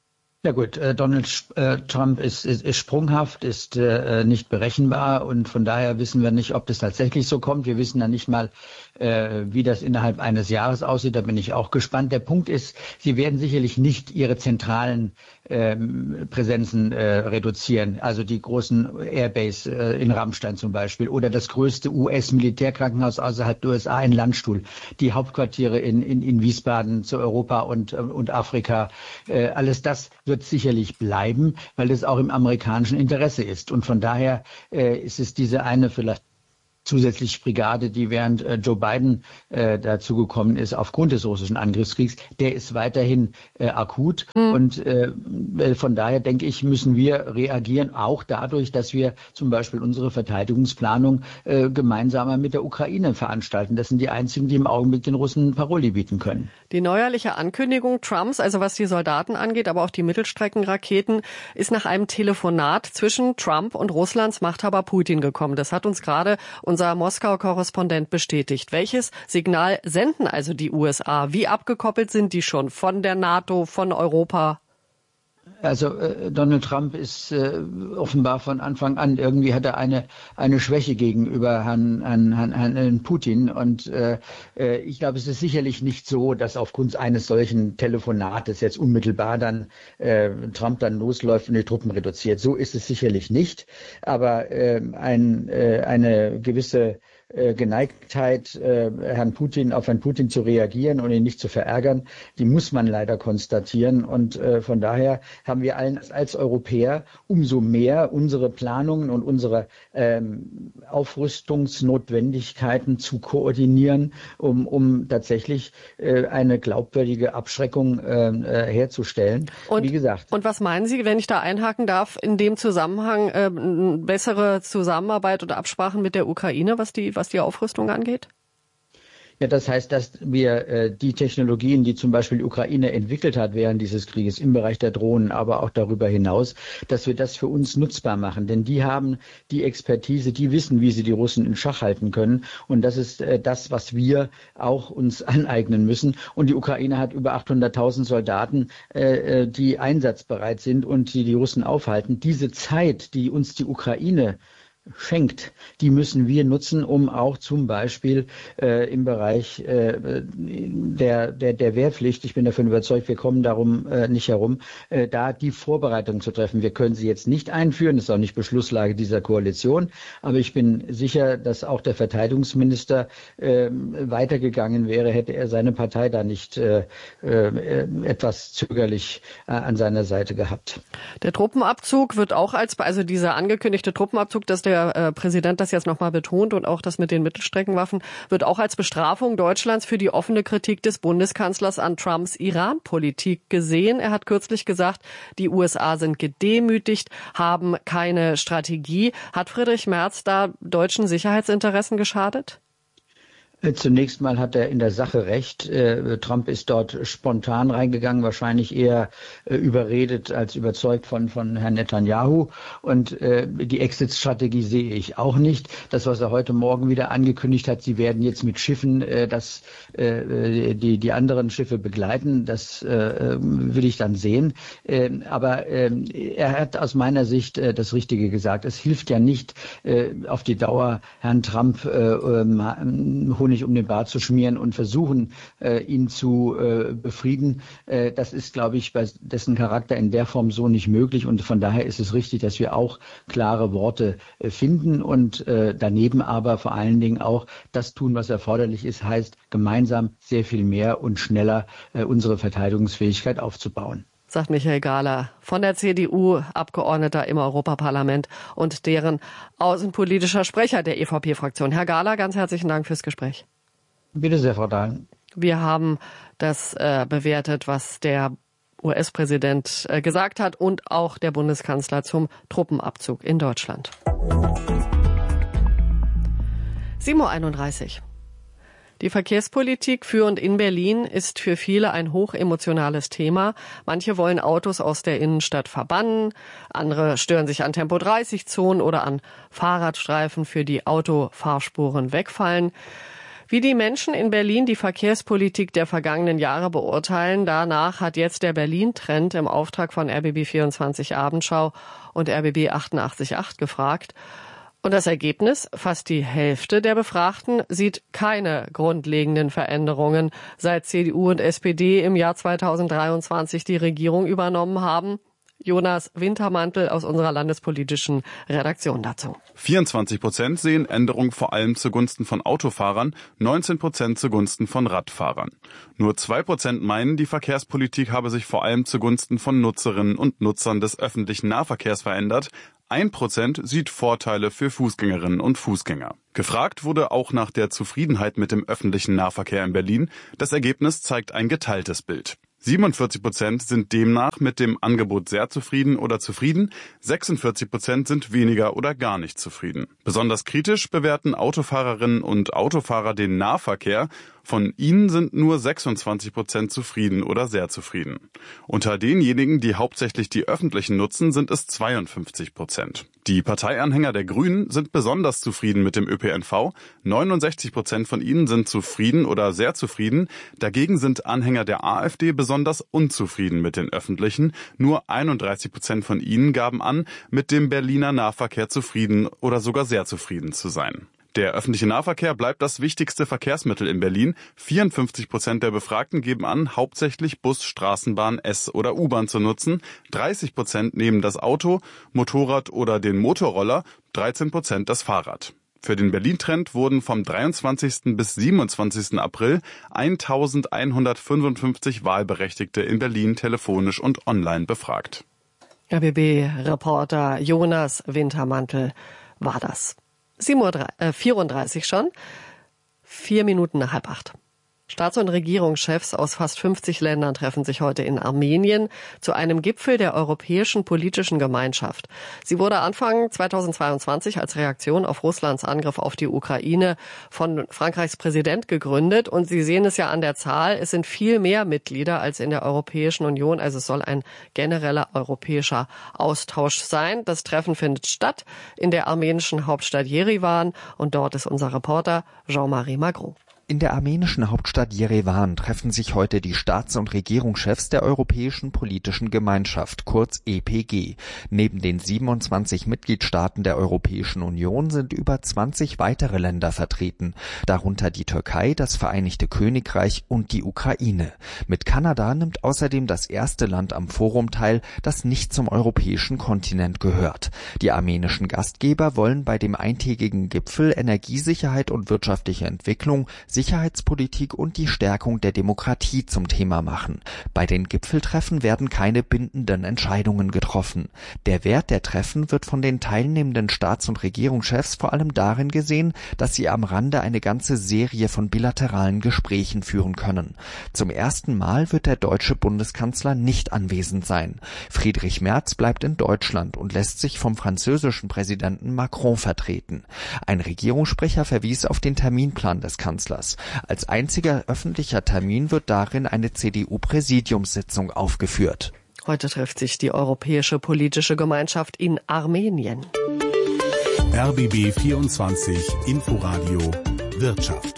S11: Ja gut, Donald Trump ist sprunghaft, ist nicht berechenbar und von daher wissen wir nicht, ob das tatsächlich so kommt. Wir wissen ja nicht mal, wie das innerhalb eines Jahres aussieht. Da bin ich auch gespannt. Der Punkt ist, sie werden sicherlich nicht ihre zentralen Präsenzen reduzieren. Also die großen Airbase in Ramstein zum Beispiel oder das größte US-Militärkrankenhaus außerhalb der USA in Landstuhl. Die Hauptquartiere in Wiesbaden zu Europa und Afrika. Alles das wird sicherlich bleiben, weil das auch im amerikanischen Interesse ist. Und von daher ist es diese eine vielleicht zusätzliche Brigade, die während Joe Biden dazugekommen ist aufgrund des russischen Angriffskriegs, der ist weiterhin akut. Und von daher denke ich, müssen wir reagieren, auch dadurch, dass wir zum Beispiel unsere Verteidigungsplanung gemeinsamer mit der Ukraine veranstalten. Das sind die einzigen, die im Augenblick den Russen Paroli bieten können.
S4: Die neuerliche Ankündigung Trumps, also was die Soldaten angeht, aber auch die Mittelstreckenraketen, ist nach einem Telefonat zwischen Trump und Russlands Machthaber Putin gekommen. Das hat uns gerade unser Moskauer Korrespondent bestätigt. Welches Signal senden also die USA? Wie abgekoppelt sind die schon von der NATO, von Europa?
S11: Also Donald Trump ist offenbar von Anfang an, irgendwie hat er eine Schwäche gegenüber Herrn Putin. Und ich glaube, es ist sicherlich nicht so, dass aufgrund eines solchen Telefonates jetzt unmittelbar dann Trump dann losläuft und die Truppen reduziert. So ist es sicherlich nicht. Aber eine gewisse Geneigtheit, auf Herrn Putin zu reagieren und ihn nicht zu verärgern, die muss man leider konstatieren. Und von daher haben wir allen als Europäer umso mehr unsere Planungen und unsere Aufrüstungsnotwendigkeiten zu koordinieren, um tatsächlich eine glaubwürdige Abschreckung herzustellen.
S4: Und,
S11: wie gesagt.
S4: Und was meinen Sie, wenn ich da einhaken darf, in dem Zusammenhang bessere Zusammenarbeit oder Absprachen mit der Ukraine, was die Aufrüstung angeht?
S11: Ja, das heißt, dass wir die Technologien, die zum Beispiel die Ukraine entwickelt hat während dieses Krieges im Bereich der Drohnen, aber auch darüber hinaus, dass wir das für uns nutzbar machen. Denn die haben die Expertise, die wissen, wie sie die Russen in Schach halten können. Und das ist das, was wir auch uns aneignen müssen. Und die Ukraine hat über 800.000 Soldaten, die einsatzbereit sind und die Russen aufhalten. Diese Zeit, die uns die Ukraine schenkt, die müssen wir nutzen, um auch zum Beispiel im Bereich der Wehrpflicht, ich bin davon überzeugt, wir kommen darum nicht herum, da die Vorbereitung zu treffen. Wir können sie jetzt nicht einführen, das ist auch nicht Beschlusslage dieser Koalition, aber ich bin sicher, dass auch der Verteidigungsminister weitergegangen wäre, hätte er seine Partei da nicht etwas zögerlich an seiner Seite gehabt.
S4: Der Truppenabzug wird auch also dieser angekündigte Truppenabzug, dass der Präsident das jetzt nochmal betont und auch das mit den Mittelstreckenwaffen, wird auch als Bestrafung Deutschlands für die offene Kritik des Bundeskanzlers an Trumps Iran-Politik gesehen. Er hat kürzlich gesagt, die USA sind gedemütigt, haben keine Strategie. Hat Friedrich Merz da deutschen Sicherheitsinteressen geschadet?
S11: Zunächst mal hat er in der Sache recht. Trump ist dort spontan reingegangen, wahrscheinlich eher überredet als überzeugt von Herrn Netanyahu. Und die Exit-Strategie sehe ich auch nicht. Das, was er heute Morgen wieder angekündigt hat, sie werden jetzt mit Schiffen die anderen Schiffe begleiten, das will ich dann sehen. Aber er hat aus meiner Sicht das Richtige gesagt. Es hilft ja nicht auf die Dauer Herrn Trump Honig um den Bart zu schmieren und versuchen, ihn zu befrieden. Das ist, glaube ich, bei dessen Charakter in der Form so nicht möglich. Und von daher ist es richtig, dass wir auch klare Worte finden und daneben aber vor allen Dingen auch das tun, was erforderlich ist, heißt gemeinsam sehr viel mehr und schneller unsere Verteidigungsfähigkeit aufzubauen.
S4: Sagt Michael Gahler von der CDU, Abgeordneter im Europaparlament und deren außenpolitischer Sprecher der EVP-Fraktion. Herr Gahler, ganz herzlichen Dank fürs Gespräch.
S11: Bitte sehr, Frau Dahl.
S4: Wir haben das bewertet, was der US-Präsident gesagt hat und auch der Bundeskanzler zum Truppenabzug in Deutschland. 7:31 Uhr. Die Verkehrspolitik für und in Berlin ist für viele ein hochemotionales Thema. Manche wollen Autos aus der Innenstadt verbannen, andere stören sich an Tempo-30-Zonen oder an Fahrradstreifen, für die Autofahrspuren wegfallen. Wie die Menschen in Berlin die Verkehrspolitik der vergangenen Jahre beurteilen, danach hat jetzt der Berlin-Trend im Auftrag von RBB24 Abendschau und RBB 88.8 gefragt. Und das Ergebnis, fast die Hälfte der Befragten sieht keine grundlegenden Veränderungen, seit CDU und SPD im Jahr 2023 die Regierung übernommen haben. Jonas Wintermantel aus unserer landespolitischen Redaktion dazu.
S12: 24% sehen Änderungen vor allem zugunsten von Autofahrern, 19% zugunsten von Radfahrern. Nur 2% meinen, die Verkehrspolitik habe sich vor allem zugunsten von Nutzerinnen und Nutzern des öffentlichen Nahverkehrs verändert. 1% sieht Vorteile für Fußgängerinnen und Fußgänger. Gefragt wurde auch nach der Zufriedenheit mit dem öffentlichen Nahverkehr in Berlin. Das Ergebnis zeigt ein geteiltes Bild. 47% sind demnach mit dem Angebot sehr zufrieden oder zufrieden, 46% sind weniger oder gar nicht zufrieden. Besonders kritisch bewerten Autofahrerinnen und Autofahrer den Nahverkehr. Von ihnen sind nur 26% zufrieden oder sehr zufrieden. Unter denjenigen, die hauptsächlich die öffentlichen nutzen, sind es 52%. Die Parteianhänger der Grünen sind besonders zufrieden mit dem ÖPNV. 69% von ihnen sind zufrieden oder sehr zufrieden. Dagegen sind Anhänger der AfD besonders unzufrieden mit den Öffentlichen. Nur 31% von ihnen gaben an, mit dem Berliner Nahverkehr zufrieden oder sogar sehr zufrieden zu sein. Der öffentliche Nahverkehr bleibt das wichtigste Verkehrsmittel in Berlin. 54% der Befragten geben an, hauptsächlich Bus, Straßenbahn, S- oder U-Bahn zu nutzen. 30% nehmen das Auto, Motorrad oder den Motorroller, 13% das Fahrrad. Für den Berlin-Trend wurden vom 23. bis 27. April 1155 Wahlberechtigte in Berlin telefonisch und online befragt.
S4: RBB-Reporter Jonas Wintermantel war das. 7:34 Uhr schon, 4 Minuten nach 7:30. Staats- und Regierungschefs aus fast 50 Ländern treffen sich heute in Armenien zu einem Gipfel der Europäischen Politischen Gemeinschaft. Sie wurde Anfang 2022 als Reaktion auf Russlands Angriff auf die Ukraine von Frankreichs Präsident gegründet. Und Sie sehen es ja an der Zahl, es sind viel mehr Mitglieder als in der Europäischen Union. Also es soll ein genereller europäischer Austausch sein. Das Treffen findet statt in der armenischen Hauptstadt Jerewan. Und dort ist unser Reporter Jean-Marie Magro.
S13: In der armenischen Hauptstadt Jerewan treffen sich heute die Staats- und Regierungschefs der Europäischen Politischen Gemeinschaft, kurz EPG. Neben den 27 Mitgliedstaaten der Europäischen Union sind über 20 weitere Länder vertreten, darunter die Türkei, das Vereinigte Königreich und die Ukraine. Mit Kanada nimmt außerdem das erste Land am Forum teil, das nicht zum europäischen Kontinent gehört. Die armenischen Gastgeber wollen bei dem eintägigen Gipfel Energiesicherheit und wirtschaftliche Entwicklung, Sicherheitspolitik und die Stärkung der Demokratie zum Thema machen. Bei den Gipfeltreffen werden keine bindenden Entscheidungen getroffen. Der Wert der Treffen wird von den teilnehmenden Staats- und Regierungschefs vor allem darin gesehen, dass sie am Rande eine ganze Serie von bilateralen Gesprächen führen können. Zum ersten Mal wird der deutsche Bundeskanzler nicht anwesend sein. Friedrich Merz bleibt in Deutschland und lässt sich vom französischen Präsidenten Macron vertreten. Ein Regierungssprecher verwies auf den Terminplan des Kanzlers. Als einziger öffentlicher Termin wird darin eine CDU-Präsidiumssitzung aufgeführt.
S4: Heute trifft sich die Europäische Politische Gemeinschaft in Armenien.
S3: RBB 24 Inforadio Wirtschaft.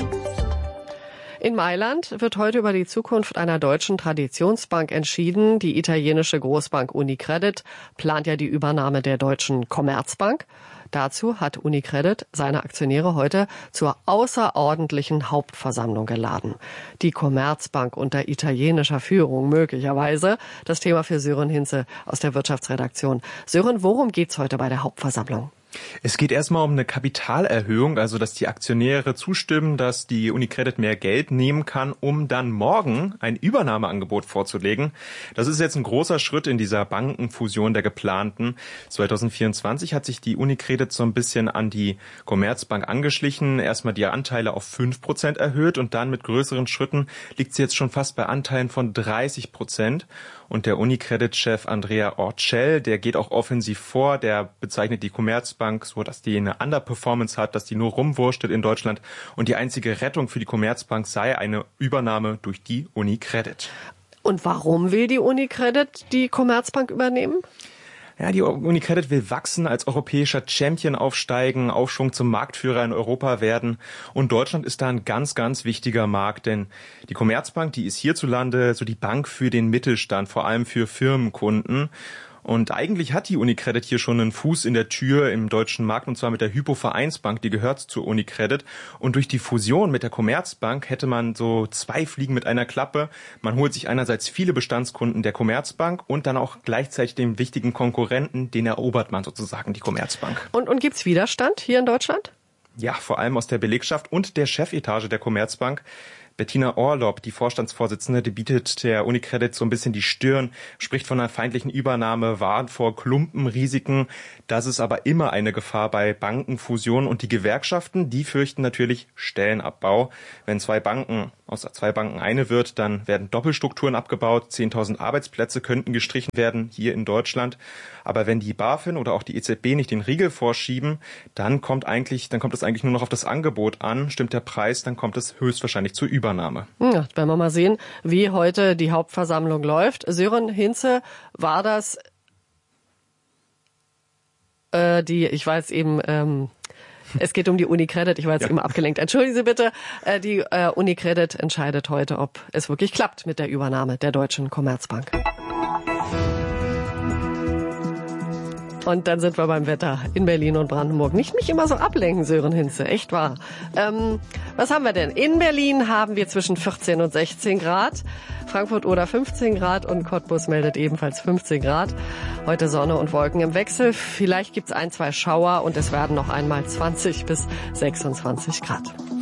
S4: In Mailand wird heute über die Zukunft einer deutschen Traditionsbank entschieden. Die italienische Großbank Unicredit plant ja die Übernahme der deutschen Commerzbank. Dazu hat Unicredit seine Aktionäre heute zur außerordentlichen Hauptversammlung geladen. Die Commerzbank unter italienischer Führung möglicherweise. Das Thema für Sören Hinze aus der Wirtschaftsredaktion. Sören, worum geht's heute bei der Hauptversammlung?
S14: Es geht erstmal um eine Kapitalerhöhung, also dass die Aktionäre zustimmen, dass die Unicredit mehr Geld nehmen kann, um dann morgen ein Übernahmeangebot vorzulegen. Das ist jetzt ein großer Schritt in dieser Bankenfusion der geplanten. 2024 hat sich die Unicredit so ein bisschen an die Commerzbank angeschlichen, erstmal die Anteile auf 5% erhöht und dann mit größeren Schritten liegt sie jetzt schon fast bei Anteilen von 30%. Und der Unicredit-Chef Andrea Orcel, der geht auch offensiv vor, der bezeichnet die Commerzbank so, dass die eine Underperformance hat, dass die nur rumwurschtelt in Deutschland und die einzige Rettung für die Commerzbank sei eine Übernahme durch die Unicredit.
S4: Und warum will die Unicredit die Commerzbank übernehmen?
S14: Ja, die UniCredit will wachsen, als europäischer Champion aufsteigen, Aufschwung zum Marktführer in Europa werden. Und Deutschland ist da ein ganz, ganz wichtiger Markt, denn die Commerzbank, die ist hierzulande so die Bank für den Mittelstand, vor allem für Firmenkunden. Und eigentlich hat die UniCredit hier schon einen Fuß in der Tür im deutschen Markt, und zwar mit der Hypo Vereinsbank, die gehört zur UniCredit. Und durch die Fusion mit der Commerzbank hätte man so 2 Fliegen mit einer Klappe. Man holt sich einerseits viele Bestandskunden der Commerzbank und dann auch gleichzeitig den wichtigen Konkurrenten, den erobert man sozusagen, die Commerzbank.
S4: Und gibt's Widerstand hier in Deutschland?
S14: Ja, vor allem aus der Belegschaft und der Chefetage der Commerzbank. Bettina Orlob, die Vorstandsvorsitzende, die bietet der UniCredit so ein bisschen die Stirn, spricht von einer feindlichen Übernahme, warnt vor Klumpenrisiken. Das ist aber immer eine Gefahr bei Bankenfusionen. Und die Gewerkschaften, die fürchten natürlich Stellenabbau. Wenn aus 2 Banken eine wird, dann werden Doppelstrukturen abgebaut, 10.000 Arbeitsplätze könnten gestrichen werden hier in Deutschland. Aber wenn die BaFin oder auch die EZB nicht den Riegel vorschieben, dann kommt es eigentlich nur noch auf das Angebot an. Stimmt der Preis, dann kommt es höchstwahrscheinlich zur Übernahme.
S4: Ja, werden wir mal sehen, wie heute die Hauptversammlung läuft. Sören Hinze, war das ich war jetzt eben, es geht um die UniCredit, ich war jetzt eben abgelenkt. Entschuldigen Sie bitte, die UniCredit entscheidet heute, ob es wirklich klappt mit der Übernahme der Deutschen Commerzbank. Und dann sind wir beim Wetter in Berlin und Brandenburg. Nicht mich immer so ablenken, Sören Hinze, echt wahr. Was haben wir denn? In Berlin haben wir zwischen 14 und 16 Grad. Frankfurt oder 15 Grad und Cottbus meldet ebenfalls 15 Grad. Heute Sonne und Wolken im Wechsel. Vielleicht gibt's 1-2 Schauer und es werden noch einmal 20 bis 26 Grad.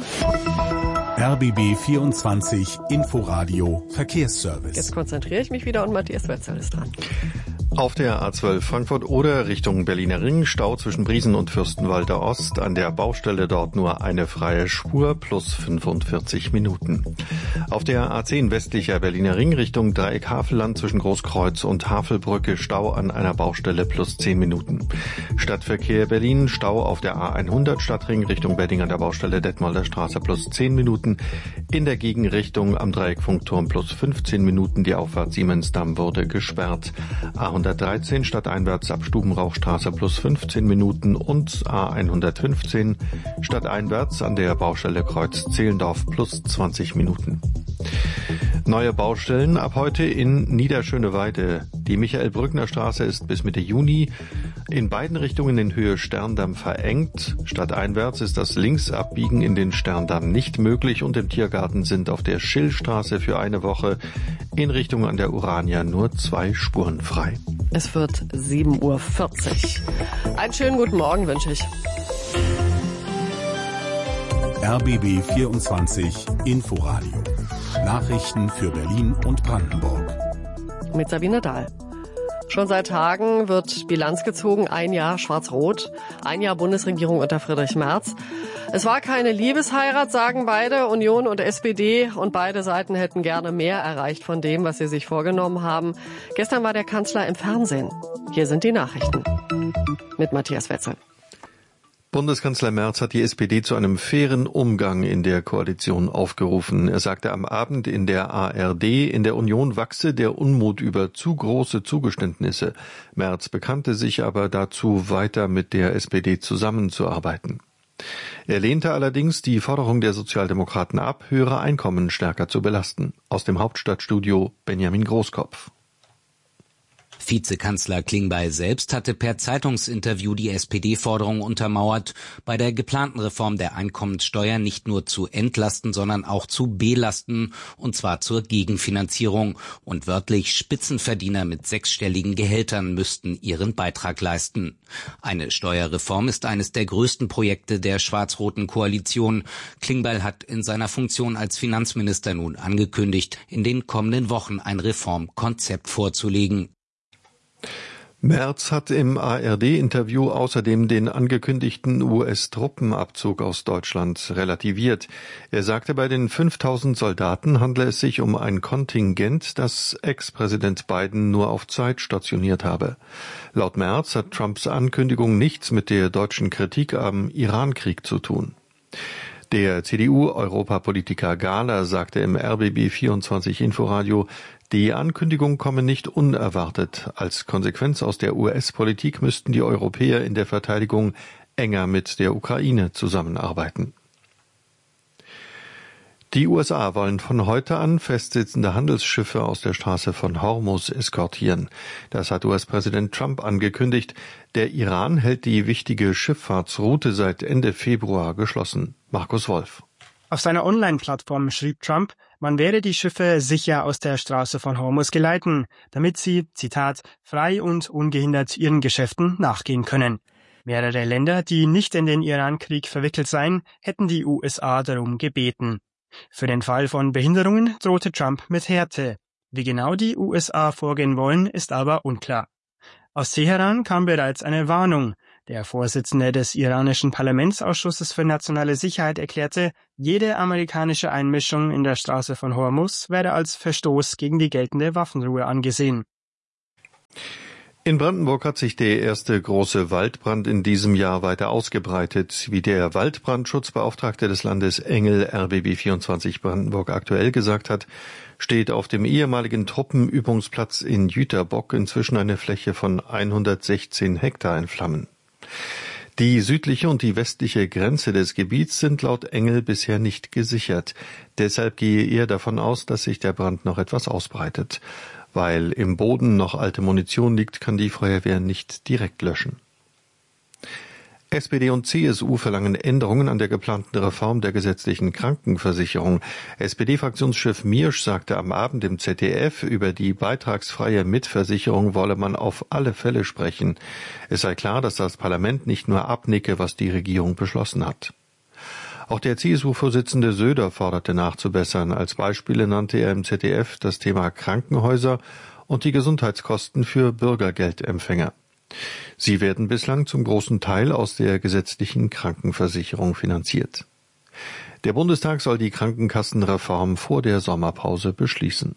S3: RBB 24 Inforadio Verkehrsservice.
S4: Jetzt konzentriere ich mich wieder und Matthias Wetzel ist dran.
S1: Auf der A12 Frankfurt-Oder Richtung Berliner Ring, Stau zwischen Briesen und Fürstenwalder Ost. An der Baustelle dort nur eine freie Spur plus 45 Minuten. Auf der A10 westlicher Berliner Ring Richtung Dreieck Havelland zwischen Großkreuz und Havelbrücke, Stau an einer Baustelle plus 10 Minuten. Stadtverkehr Berlin, Stau auf der A100 Stadtring Richtung Bedding an der Baustelle Detmolder Straße plus 10 Minuten. In der Gegenrichtung am Dreieckfunkturm plus 15 Minuten. Die Auffahrt Siemensdamm wurde gesperrt. A113 stadteinwärts ab Stubenrauchstraße plus 15 Minuten und A115 stadteinwärts an der Baustelle Kreuz Zehlendorf plus 20 Minuten. Neue Baustellen ab heute in Niederschöneweide. Die Michael-Brückner-Straße ist bis Mitte Juni in beiden Richtungen in Höhe Sterndamm verengt. Stadteinwärts ist das Linksabbiegen in den Sterndamm nicht möglich und im Tiergarten sind auf der Schillstraße für eine Woche in Richtung an der Urania nur 2 Spuren frei.
S4: Es wird 7:40 Uhr. Einen schönen guten Morgen wünsche ich.
S3: RBB 24 Inforadio. Nachrichten für Berlin und Brandenburg.
S4: Mit Sabine Dahl. Schon seit Tagen wird Bilanz gezogen. 1 Jahr Schwarz-Rot, 1 Jahr Bundesregierung unter Friedrich Merz. Es war keine Liebesheirat, sagen beide, Union und SPD. Und beide Seiten hätten gerne mehr erreicht von dem, was sie sich vorgenommen haben. Gestern war der Kanzler im Fernsehen. Hier sind die Nachrichten. Mit Matthias Wetzel.
S1: Bundeskanzler Merz hat die SPD zu einem fairen Umgang in der Koalition aufgerufen. Er sagte am Abend in der ARD, in der Union wachse der Unmut über zu große Zugeständnisse. Merz bekannte sich aber dazu, weiter mit der SPD zusammenzuarbeiten. Er lehnte allerdings die Forderung der Sozialdemokraten ab, höhere Einkommen stärker zu belasten. Aus dem Hauptstadtstudio Benjamin Großkopf.
S6: Vizekanzler Klingbeil selbst hatte per Zeitungsinterview die SPD-Forderung untermauert, bei der geplanten Reform der Einkommenssteuer nicht nur zu entlasten, sondern auch zu belasten, und zwar zur Gegenfinanzierung. Und wörtlich Spitzenverdiener mit 6-stelligen Gehältern müssten ihren Beitrag leisten. Eine Steuerreform ist eines der größten Projekte der schwarz-roten Koalition. Klingbeil hat in seiner Funktion als Finanzminister nun angekündigt, in den kommenden Wochen ein Reformkonzept vorzulegen.
S1: Merz hat im ARD-Interview außerdem den angekündigten US-Truppenabzug aus Deutschland relativiert. Er sagte, bei den 5.000 Soldaten handle es sich um ein Kontingent, das Ex-Präsident Biden nur auf Zeit stationiert habe. Laut Merz hat Trumps Ankündigung nichts mit der deutschen Kritik am Irankrieg zu tun. Der CDU-Europapolitiker Gahler sagte im RBB 24 Inforadio, Die Ankündigung komme nicht unerwartet. Als Konsequenz aus der US-Politik müssten die Europäer in der Verteidigung enger mit der Ukraine zusammenarbeiten. Die USA wollen von heute an festsitzende Handelsschiffe aus der Straße von Hormuz eskortieren. Das hat US-Präsident Trump angekündigt. Der Iran hält die wichtige Schifffahrtsroute seit Ende Februar geschlossen. Markus Wolf.
S15: Auf seiner Online-Plattform schrieb Trump, man werde die Schiffe sicher aus der Straße von Hormuz geleiten, damit sie, Zitat, frei und ungehindert ihren Geschäften nachgehen können. Mehrere Länder, die nicht in den Iran-Krieg verwickelt seien, hätten die USA darum gebeten. Für den Fall von Behinderungen drohte Trump mit Härte. Wie genau die USA vorgehen wollen, ist aber unklar. Aus Teheran kam bereits eine Warnung. Der Vorsitzende des iranischen Parlamentsausschusses für nationale Sicherheit erklärte, jede amerikanische Einmischung in der Straße von Hormuz werde als Verstoß gegen die geltende Waffenruhe angesehen.
S1: In Brandenburg hat sich der erste große Waldbrand in diesem Jahr weiter ausgebreitet. Wie der Waldbrandschutzbeauftragte des Landes Engel RBB 24 Brandenburg aktuell gesagt hat, steht auf dem ehemaligen Truppenübungsplatz in Jüterbock inzwischen eine Fläche von 116 Hektar in Flammen. Die südliche und die westliche Grenze des Gebiets sind laut Engel bisher nicht gesichert. Deshalb gehe er davon aus, dass sich der Brand noch etwas ausbreitet. Weil im Boden noch alte Munition liegt, kann die Feuerwehr nicht direkt löschen. SPD und CSU verlangen Änderungen an der geplanten Reform der gesetzlichen Krankenversicherung. SPD-Fraktionschef Miersch sagte am Abend im ZDF, über die beitragsfreie Mitversicherung wolle man auf alle Fälle sprechen. Es sei klar, dass das Parlament nicht nur abnicke, was die Regierung beschlossen hat. Auch der CSU-Vorsitzende Söder forderte nachzubessern. Als Beispiele nannte er im ZDF das Thema Krankenhäuser und die Gesundheitskosten für Bürgergeldempfänger. Sie werden bislang zum großen Teil aus der gesetzlichen Krankenversicherung finanziert. Der Bundestag soll die Krankenkassenreform vor der Sommerpause beschließen.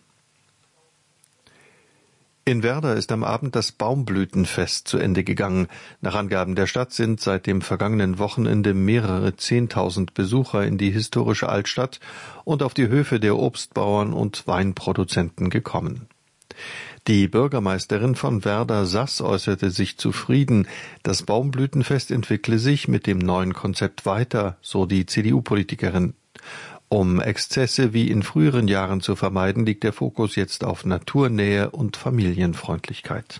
S1: In Werder ist am Abend das Baumblütenfest zu Ende gegangen. Nach Angaben der Stadt sind seit dem vergangenen Wochenende mehrere 10.000 Besucher in die historische Altstadt und auf die Höfe der Obstbauern und Weinproduzenten gekommen. Die Bürgermeisterin von Werder, Sass, äußerte sich zufrieden. Das Baumblütenfest entwickle sich mit dem neuen Konzept weiter, so die CDU-Politikerin. Um Exzesse wie in früheren Jahren zu vermeiden, liegt der Fokus jetzt auf Naturnähe und Familienfreundlichkeit.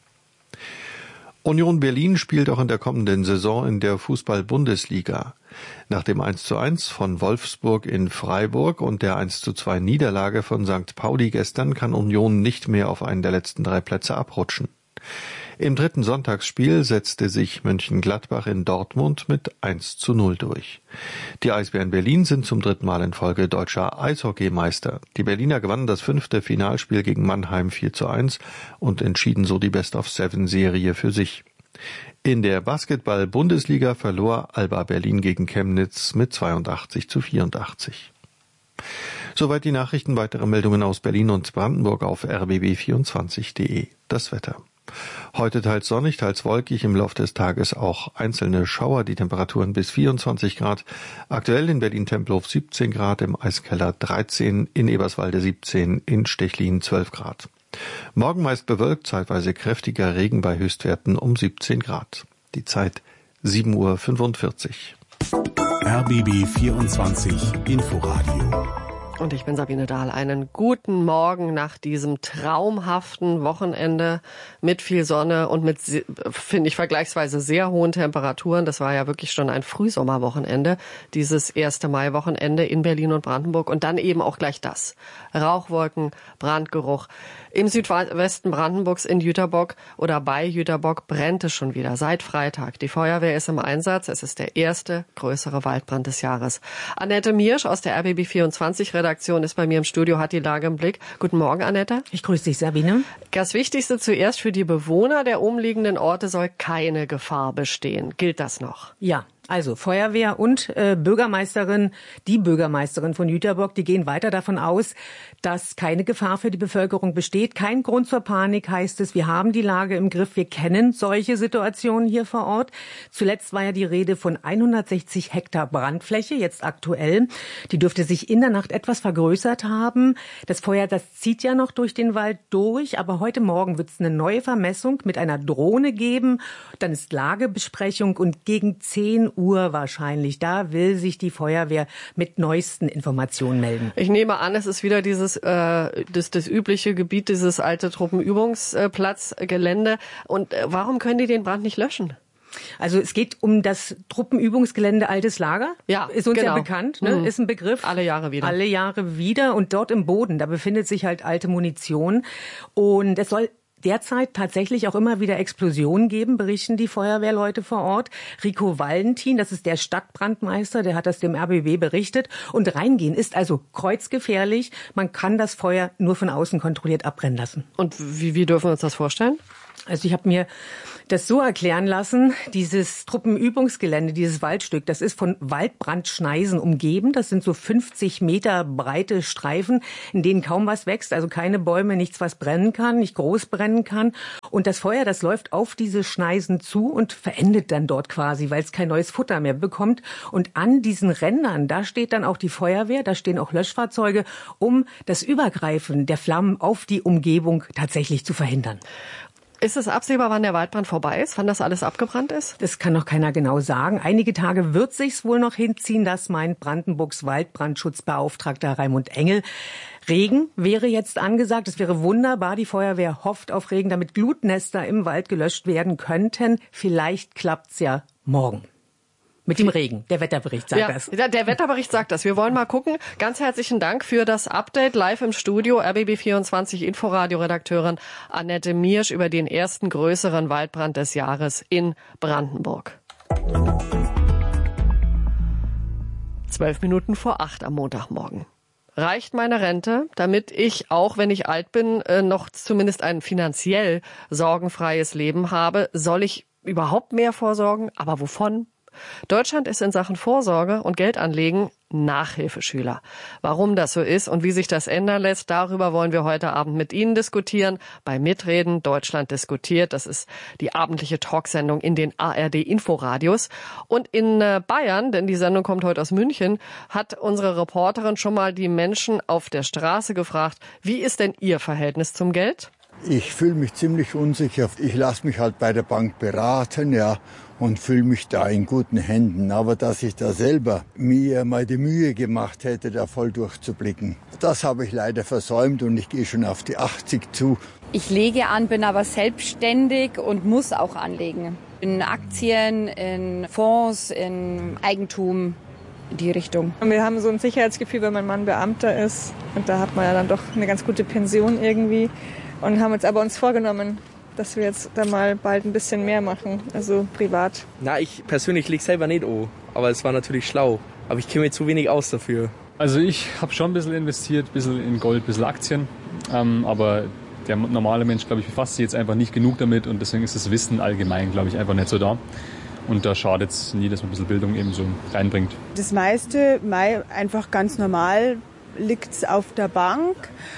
S1: Union Berlin spielt auch in der kommenden Saison in der Fußball-Bundesliga. Nach dem 1:1 von Wolfsburg in Freiburg und der 1:2 Niederlage von St. Pauli gestern kann Union nicht mehr auf einen der letzten 3 Plätze abrutschen. Im dritten Sonntagsspiel setzte sich Mönchengladbach in Dortmund mit 1:0 durch. Die Eisbären Berlin sind zum 3. Mal in Folge deutscher Eishockeymeister. Die Berliner gewannen das 5. Finalspiel gegen Mannheim 4:1 und entschieden so die Best-of-7-Serie für sich. In der Basketball-Bundesliga verlor Alba Berlin gegen Chemnitz mit 82:84. Soweit die Nachrichten. Weitere Meldungen aus Berlin und Brandenburg auf rbb24.de. Das Wetter. Heute teils sonnig, teils wolkig, im Laufe des Tages auch einzelne Schauer, die Temperaturen bis 24 Grad. Aktuell in Berlin-Tempelhof 17 Grad, im Eiskeller 13, in Eberswalde 17, in Stechlin 12 Grad. Morgen meist bewölkt, zeitweise kräftiger Regen bei Höchstwerten um 17 Grad. Die Zeit 7:45 Uhr.
S3: RBB 24 Inforadio.
S4: Und ich bin Sabine Dahl. Einen guten Morgen nach diesem traumhaften Wochenende mit viel Sonne und mit, finde ich, vergleichsweise sehr hohen Temperaturen. Das war ja wirklich schon ein Frühsommerwochenende, dieses 1. Mai-Wochenende in Berlin und Brandenburg. Und dann eben auch gleich das. Rauchwolken, Brandgeruch. Im Südwesten Brandenburgs in Jüterbock oder bei Jüterbock brennt es schon wieder seit Freitag. Die Feuerwehr ist im Einsatz. Es ist der erste größere Waldbrand des Jahres. Annette Miersch aus der RBB 24 Redaktion ist bei mir im Studio, hat die Lage im Blick. Guten Morgen, Annette.
S16: Ich grüße dich, Sabine.
S4: Das Wichtigste zuerst: für die Bewohner der umliegenden Orte soll keine Gefahr bestehen. Gilt das noch?
S16: Ja. Also Feuerwehr und Bürgermeisterin von Jüterbock, die gehen weiter davon aus, dass keine Gefahr für die Bevölkerung besteht. Kein Grund zur Panik, heißt es. Wir haben die Lage im Griff. Wir kennen solche Situationen hier vor Ort. Zuletzt war ja die Rede von 160 Hektar Brandfläche, jetzt aktuell. Die dürfte sich in der Nacht etwas vergrößert haben. Das Feuer, das zieht ja noch durch den Wald durch. Aber heute Morgen wird es eine neue Vermessung mit einer Drohne geben. Dann ist Lagebesprechung und gegen 10 Uhr wahrscheinlich. Da will sich die Feuerwehr mit neuesten Informationen melden.
S4: Ich nehme an, es ist wieder das übliche Gebiet, dieses alte Truppenübungsplatzgelände. Und warum können die den Brand nicht löschen?
S16: Also es geht um das Truppenübungsgelände Altes Lager.
S4: Ja,
S16: ist uns ja bekannt, ne? Ist ein Begriff.
S4: Alle Jahre wieder.
S16: Und dort im Boden, da befindet sich halt alte Munition. Und es soll derzeit tatsächlich auch immer wieder Explosionen geben, berichten die Feuerwehrleute vor Ort. Rico Valentin, das ist der Stadtbrandmeister, der hat das dem RBB berichtet. Und reingehen ist also kreuzgefährlich. Man kann das Feuer nur von außen kontrolliert abbrennen lassen.
S4: Und wie dürfen wir uns das vorstellen?
S16: Also ich habe mir das so erklären lassen, dieses Truppenübungsgelände, dieses Waldstück, das ist von Waldbrandschneisen umgeben. Das sind so 50 Meter breite Streifen, in denen kaum was wächst, also keine Bäume, nichts, was brennen kann, nicht groß brennen kann. Und das Feuer, das läuft auf diese Schneisen zu und verendet dann dort quasi, weil es kein neues Futter mehr bekommt. Und an diesen Rändern, da steht dann auch die Feuerwehr, da stehen auch Löschfahrzeuge, um das Übergreifen der Flammen auf die Umgebung tatsächlich zu verhindern.
S4: Ist es absehbar, wann der Waldbrand vorbei ist, wann das alles abgebrannt ist?
S16: Das kann noch keiner genau sagen. Einige Tage wird sich's wohl noch hinziehen, das meint Brandenburgs Waldbrandschutzbeauftragter Raimund Engel. Regen wäre jetzt angesagt. Es wäre wunderbar. Die Feuerwehr hofft auf Regen, damit Glutnester im Wald gelöscht werden könnten. Vielleicht klappt's ja morgen. Mit dem Regen. Der Wetterbericht sagt das.
S4: Ja, der Wetterbericht sagt das. Wir wollen mal gucken. Ganz herzlichen Dank für das Update live im Studio. RBB24 Inforadio-Redakteurin Annette Miersch über den ersten größeren Waldbrand des Jahres in Brandenburg. 7:12 am Montagmorgen. Reicht meine Rente, damit ich, auch wenn ich alt bin, noch zumindest ein finanziell sorgenfreies Leben habe? Soll ich überhaupt mehr vorsorgen? Aber wovon? Deutschland ist in Sachen Vorsorge und Geldanlegen Nachhilfeschüler. Warum das so ist und wie sich das ändern lässt, darüber wollen wir heute Abend mit Ihnen diskutieren. Bei Mitreden Deutschland diskutiert. Das ist die abendliche Talksendung in den ARD-Inforadios. Und in Bayern, denn die Sendung kommt heute aus München, hat unsere Reporterin schon mal die Menschen auf der Straße gefragt, wie ist denn Ihr Verhältnis zum Geld?
S17: Ich fühle mich ziemlich unsicher. Ich lasse mich halt bei der Bank beraten, und fühle mich da in guten Händen. Aber dass ich da selber mir mal die Mühe gemacht hätte, da voll durchzublicken, das habe ich leider versäumt und ich gehe schon auf die 80 zu.
S18: Ich lege an, bin aber selbstständig und muss auch anlegen. In Aktien, in Fonds, in Eigentum. In die Richtung.
S19: Wir haben so ein Sicherheitsgefühl, wenn mein Mann Beamter ist. Und da hat man ja dann doch eine ganz gute Pension irgendwie. Und haben uns vorgenommen, dass wir jetzt da mal bald ein bisschen mehr machen, also privat.
S20: Ich persönlich lege selber nicht an, aber es war natürlich schlau. Aber ich kenne mir zu wenig aus dafür.
S21: Also ich habe schon ein bisschen investiert, ein bisschen in Gold, ein bisschen Aktien. Aber der normale Mensch, glaube ich, befasst sich jetzt einfach nicht genug damit. Und deswegen ist das Wissen allgemein, glaube ich, einfach nicht so da. Und da schadet es nie, dass man ein bisschen Bildung eben so reinbringt.
S22: Das meiste, einfach ganz normal, liegt auf der Bank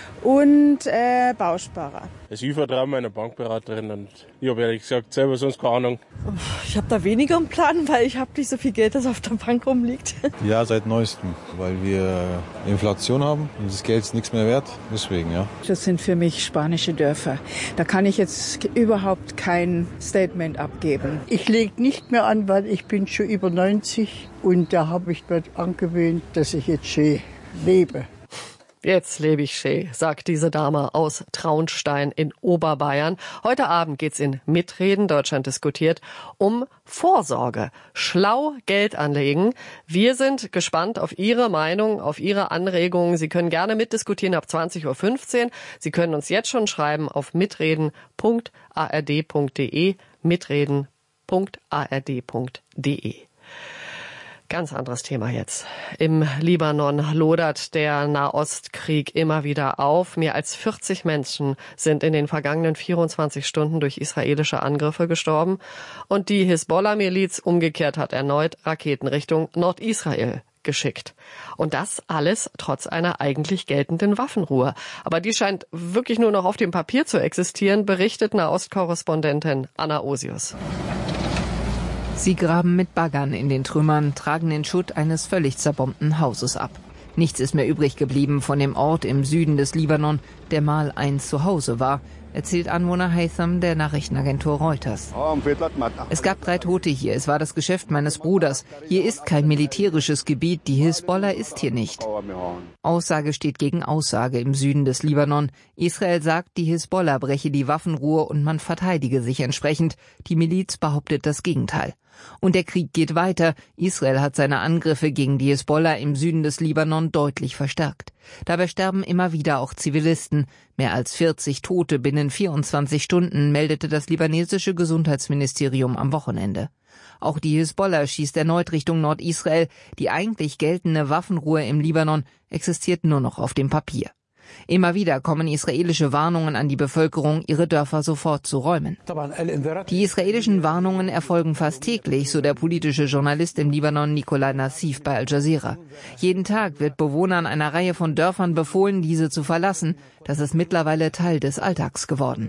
S22: und Bausparer.
S23: Also ich vertraue meiner Bankberaterin und ich habe ehrlich gesagt selber sonst keine Ahnung.
S24: Ich habe da weniger im Plan, weil ich habe nicht so viel Geld, das auf der Bank rumliegt.
S25: Ja, seit neuestem, weil wir Inflation haben und das Geld ist nichts mehr wert, deswegen, ja.
S26: Das sind für mich spanische Dörfer. Da kann ich jetzt überhaupt kein Statement abgeben.
S27: Ich lege nicht mehr an, weil ich bin schon über 90 und da habe ich mir angewöhnt, dass ich jetzt schön lebe.
S4: Jetzt lebe ich schön, sagt diese Dame aus Traunstein in Oberbayern. Heute Abend geht's in Mitreden, Deutschland diskutiert, um Vorsorge. Schlau Geld anlegen. Wir sind gespannt auf Ihre Meinung, auf Ihre Anregungen. Sie können gerne mitdiskutieren ab 20:15 Uhr. Sie können uns jetzt schon schreiben auf mitreden.ard.de, mitreden.ard.de. Ganz anderes Thema jetzt. Im Libanon lodert der Nahostkrieg immer wieder auf. Mehr als 40 Menschen sind in den vergangenen 24 Stunden durch israelische Angriffe gestorben. Und die Hisbollah-Miliz umgekehrt hat erneut Raketen Richtung Nordisrael geschickt. Und das alles trotz einer eigentlich geltenden Waffenruhe. Aber die scheint wirklich nur noch auf dem Papier zu existieren, berichtet Nahostkorrespondentin Anna Osius.
S2: Sie graben mit Baggern in den Trümmern, tragen den Schutt eines völlig zerbombten Hauses ab. Nichts ist mehr übrig geblieben von dem Ort im Süden des Libanon, der mal ein Zuhause war, erzählt Anwohner Haytham der Nachrichtenagentur Reuters. Es gab 3 Tote hier, es war das Geschäft meines Bruders. Hier ist kein militärisches Gebiet, die Hisbollah ist hier nicht. Aussage steht gegen Aussage im Süden des Libanon. Israel sagt, die Hisbollah breche die Waffenruhe und man verteidige sich entsprechend. Die Miliz behauptet das Gegenteil. Und der Krieg geht weiter. Israel hat seine Angriffe gegen die Hisbollah im Süden des Libanon deutlich verstärkt. Dabei sterben immer wieder auch Zivilisten. Mehr als 40 Tote binnen 24 Stunden, meldete das libanesische Gesundheitsministerium am Wochenende. Auch die Hisbollah schießt erneut Richtung Nordisrael. Die eigentlich geltende Waffenruhe im Libanon existiert nur noch auf dem Papier. Immer wieder kommen israelische Warnungen an die Bevölkerung, ihre Dörfer sofort zu räumen. Die israelischen Warnungen erfolgen fast täglich, so der politische Journalist im Libanon Nikolai Nassif bei Al Jazeera. Jeden Tag wird Bewohnern einer Reihe von Dörfern befohlen, diese zu verlassen. Das ist mittlerweile Teil des Alltags geworden.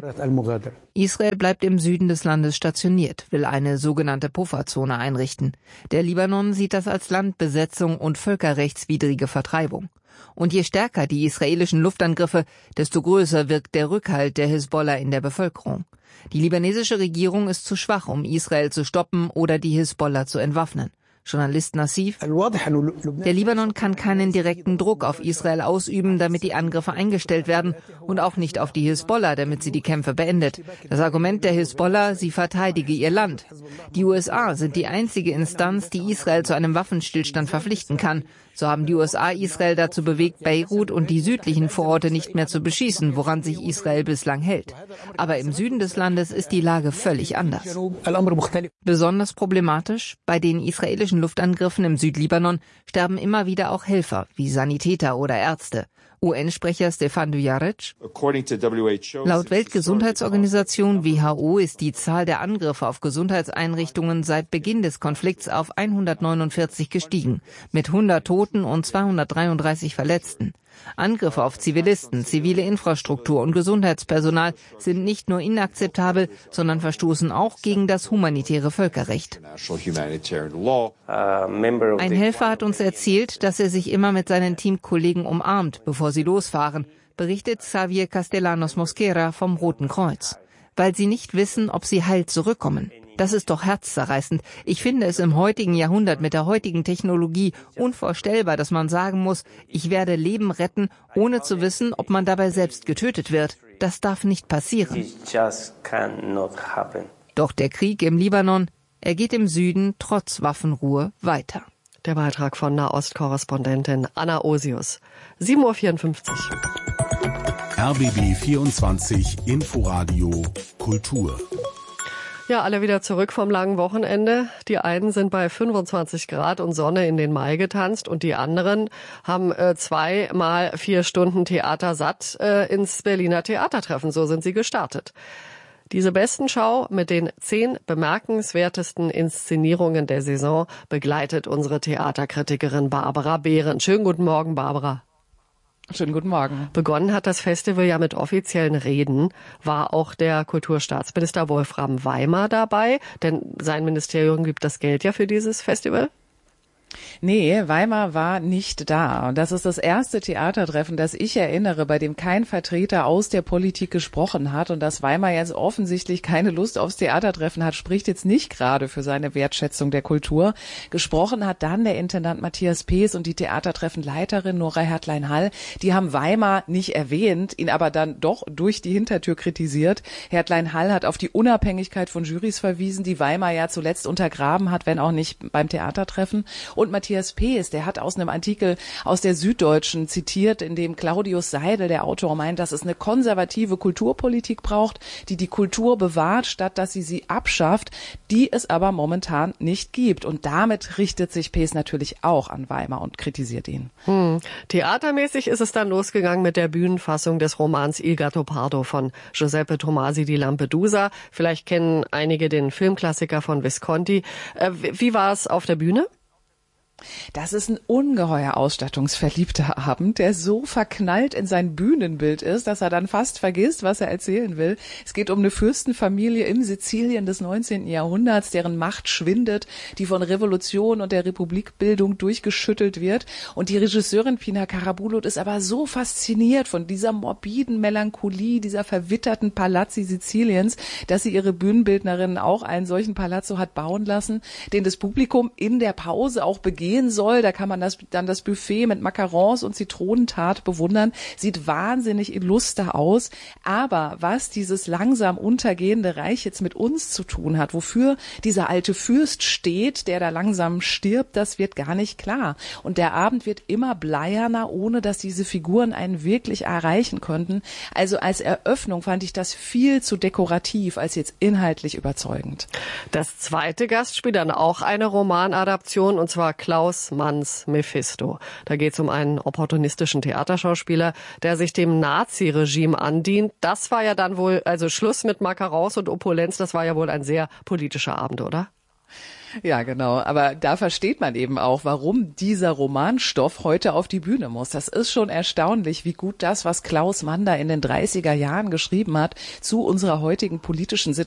S2: Israel bleibt im Süden des Landes stationiert, will eine sogenannte Pufferzone einrichten. Der Libanon sieht das als Landbesetzung und völkerrechtswidrige Vertreibung. Und je stärker die israelischen Luftangriffe, desto größer wirkt der Rückhalt der Hisbollah in der Bevölkerung. Die libanesische Regierung ist zu schwach, um Israel zu stoppen oder die Hisbollah zu entwaffnen. Journalist Nassif: Der Libanon kann keinen direkten Druck auf Israel ausüben, damit die Angriffe eingestellt werden, und auch nicht auf die Hisbollah, damit sie die Kämpfe beendet. Das Argument der Hisbollah, sie verteidige ihr Land. Die USA sind die einzige Instanz, die Israel zu einem Waffenstillstand verpflichten kann. So haben die USA Israel dazu bewegt, Beirut und die südlichen Vororte nicht mehr zu beschießen, woran sich Israel bislang hält. Aber im Süden des Landes ist die Lage völlig anders. Besonders problematisch: Bei den israelischen Luftangriffen im Südlibanon sterben immer wieder auch Helfer, wie Sanitäter oder Ärzte. UN-Sprecher Stefan Dujarric: Laut Weltgesundheitsorganisation WHO ist die Zahl der Angriffe auf Gesundheitseinrichtungen seit Beginn des Konflikts auf 149 gestiegen, mit 100 Toten und 233 Verletzten. Angriffe auf Zivilisten, zivile Infrastruktur und Gesundheitspersonal sind nicht nur inakzeptabel, sondern verstoßen auch gegen das humanitäre Völkerrecht. Ein Helfer hat uns erzählt, dass er sich immer mit seinen Teamkollegen umarmt, bevor sie losfahren, berichtet Xavier Castellanos Mosquera vom Roten Kreuz. Weil sie nicht wissen, ob sie heil zurückkommen. Das ist doch herzzerreißend. Ich finde es im heutigen Jahrhundert mit der heutigen Technologie unvorstellbar, dass man sagen muss, ich werde Leben retten, ohne zu wissen, ob man dabei selbst getötet wird. Das darf nicht passieren. Doch der Krieg im Libanon, er geht im Süden trotz Waffenruhe weiter.
S4: Der Beitrag von Nahostkorrespondentin Anna Osius. 7:54 Uhr.
S3: RBB 24 Inforadio Kultur.
S4: Ja, alle wieder zurück vom langen Wochenende. Die einen sind bei 25 Grad und Sonne in den Mai getanzt und die anderen haben 2 mal 4 Stunden Theater satt ins Berliner Theatertreffen. So sind sie gestartet. Diese Bestenschau mit den 10 bemerkenswertesten Inszenierungen der Saison begleitet unsere Theaterkritikerin Barbara Behrendt. Schönen guten Morgen, Barbara.
S5: Schönen guten Morgen.
S4: Begonnen hat das Festival ja mit offiziellen Reden. War auch der Kulturstaatsminister Wolfram Weimar dabei? Denn sein Ministerium gibt das Geld ja für dieses Festival.
S5: Nee, Weimar war nicht da. Und das ist das erste Theatertreffen, das ich erinnere, bei dem kein Vertreter aus der Politik gesprochen hat. Und dass Weimar jetzt offensichtlich keine Lust aufs Theatertreffen hat, spricht jetzt nicht gerade für seine Wertschätzung der Kultur. Gesprochen hat dann der Intendant Matthias Pees und die Theatertreffenleiterin Nora Hertlein-Hall. Die haben Weimar nicht erwähnt, ihn aber dann doch durch die Hintertür kritisiert. Hertlein-Hall hat auf die Unabhängigkeit von Jurys verwiesen, die Weimar ja zuletzt untergraben hat, wenn auch nicht beim Theatertreffen. Und Matthias Pees, der hat aus einem Artikel aus der Süddeutschen zitiert, in dem Claudius Seidel, der Autor, meint, dass es eine konservative Kulturpolitik braucht, die die Kultur bewahrt, statt dass sie abschafft, die es aber momentan nicht gibt. Und damit richtet sich Pees natürlich auch an Weimar und kritisiert ihn.
S4: Theatermäßig ist es dann losgegangen mit der Bühnenfassung des Romans Il Gattopardo von Giuseppe Tomasi di Lampedusa. Vielleicht kennen einige den Filmklassiker von Visconti. Wie war es auf der Bühne?
S5: Das ist ein ungeheuer ausstattungsverliebter Abend, der so verknallt in sein Bühnenbild ist, dass er dann fast vergisst, was er erzählen will. Es geht um eine Fürstenfamilie in Sizilien des 19. Jahrhunderts, deren Macht schwindet, die von Revolution und der Republikbildung durchgeschüttelt wird. Und die Regisseurin Pina Karabulut ist aber so fasziniert von dieser morbiden Melancholie, dieser verwitterten Palazzi Siziliens, dass sie ihre Bühnenbildnerin auch einen solchen Palazzo hat bauen lassen, den das Publikum in der Pause auch begehen soll. Da kann man das Buffet mit Macarons und Zitronentart bewundern. Sieht wahnsinnig illuster aus. Aber was dieses langsam untergehende Reich jetzt mit uns zu tun hat, wofür dieser alte Fürst steht, der da langsam stirbt, das wird gar nicht klar. Und der Abend wird immer bleierner, ohne dass diese Figuren einen wirklich erreichen könnten. Also als Eröffnung fand ich das viel zu dekorativ, als jetzt inhaltlich überzeugend.
S4: Das zweite Gastspiel dann auch eine Romanadaption, und zwar Klaus Manns Mephisto. Da geht es um einen opportunistischen Theaterschauspieler, der sich dem Nazi-Regime andient. Das war ja dann wohl, also Schluss mit Macarons und Opulenz, das war ja wohl ein sehr politischer Abend, oder?
S5: Ja, genau. Aber da versteht man eben auch, warum dieser Romanstoff heute auf die Bühne muss. Das ist schon erstaunlich, wie gut das, was Klaus Mann da in den 30er Jahren geschrieben hat, zu unserer heutigen politischen Situation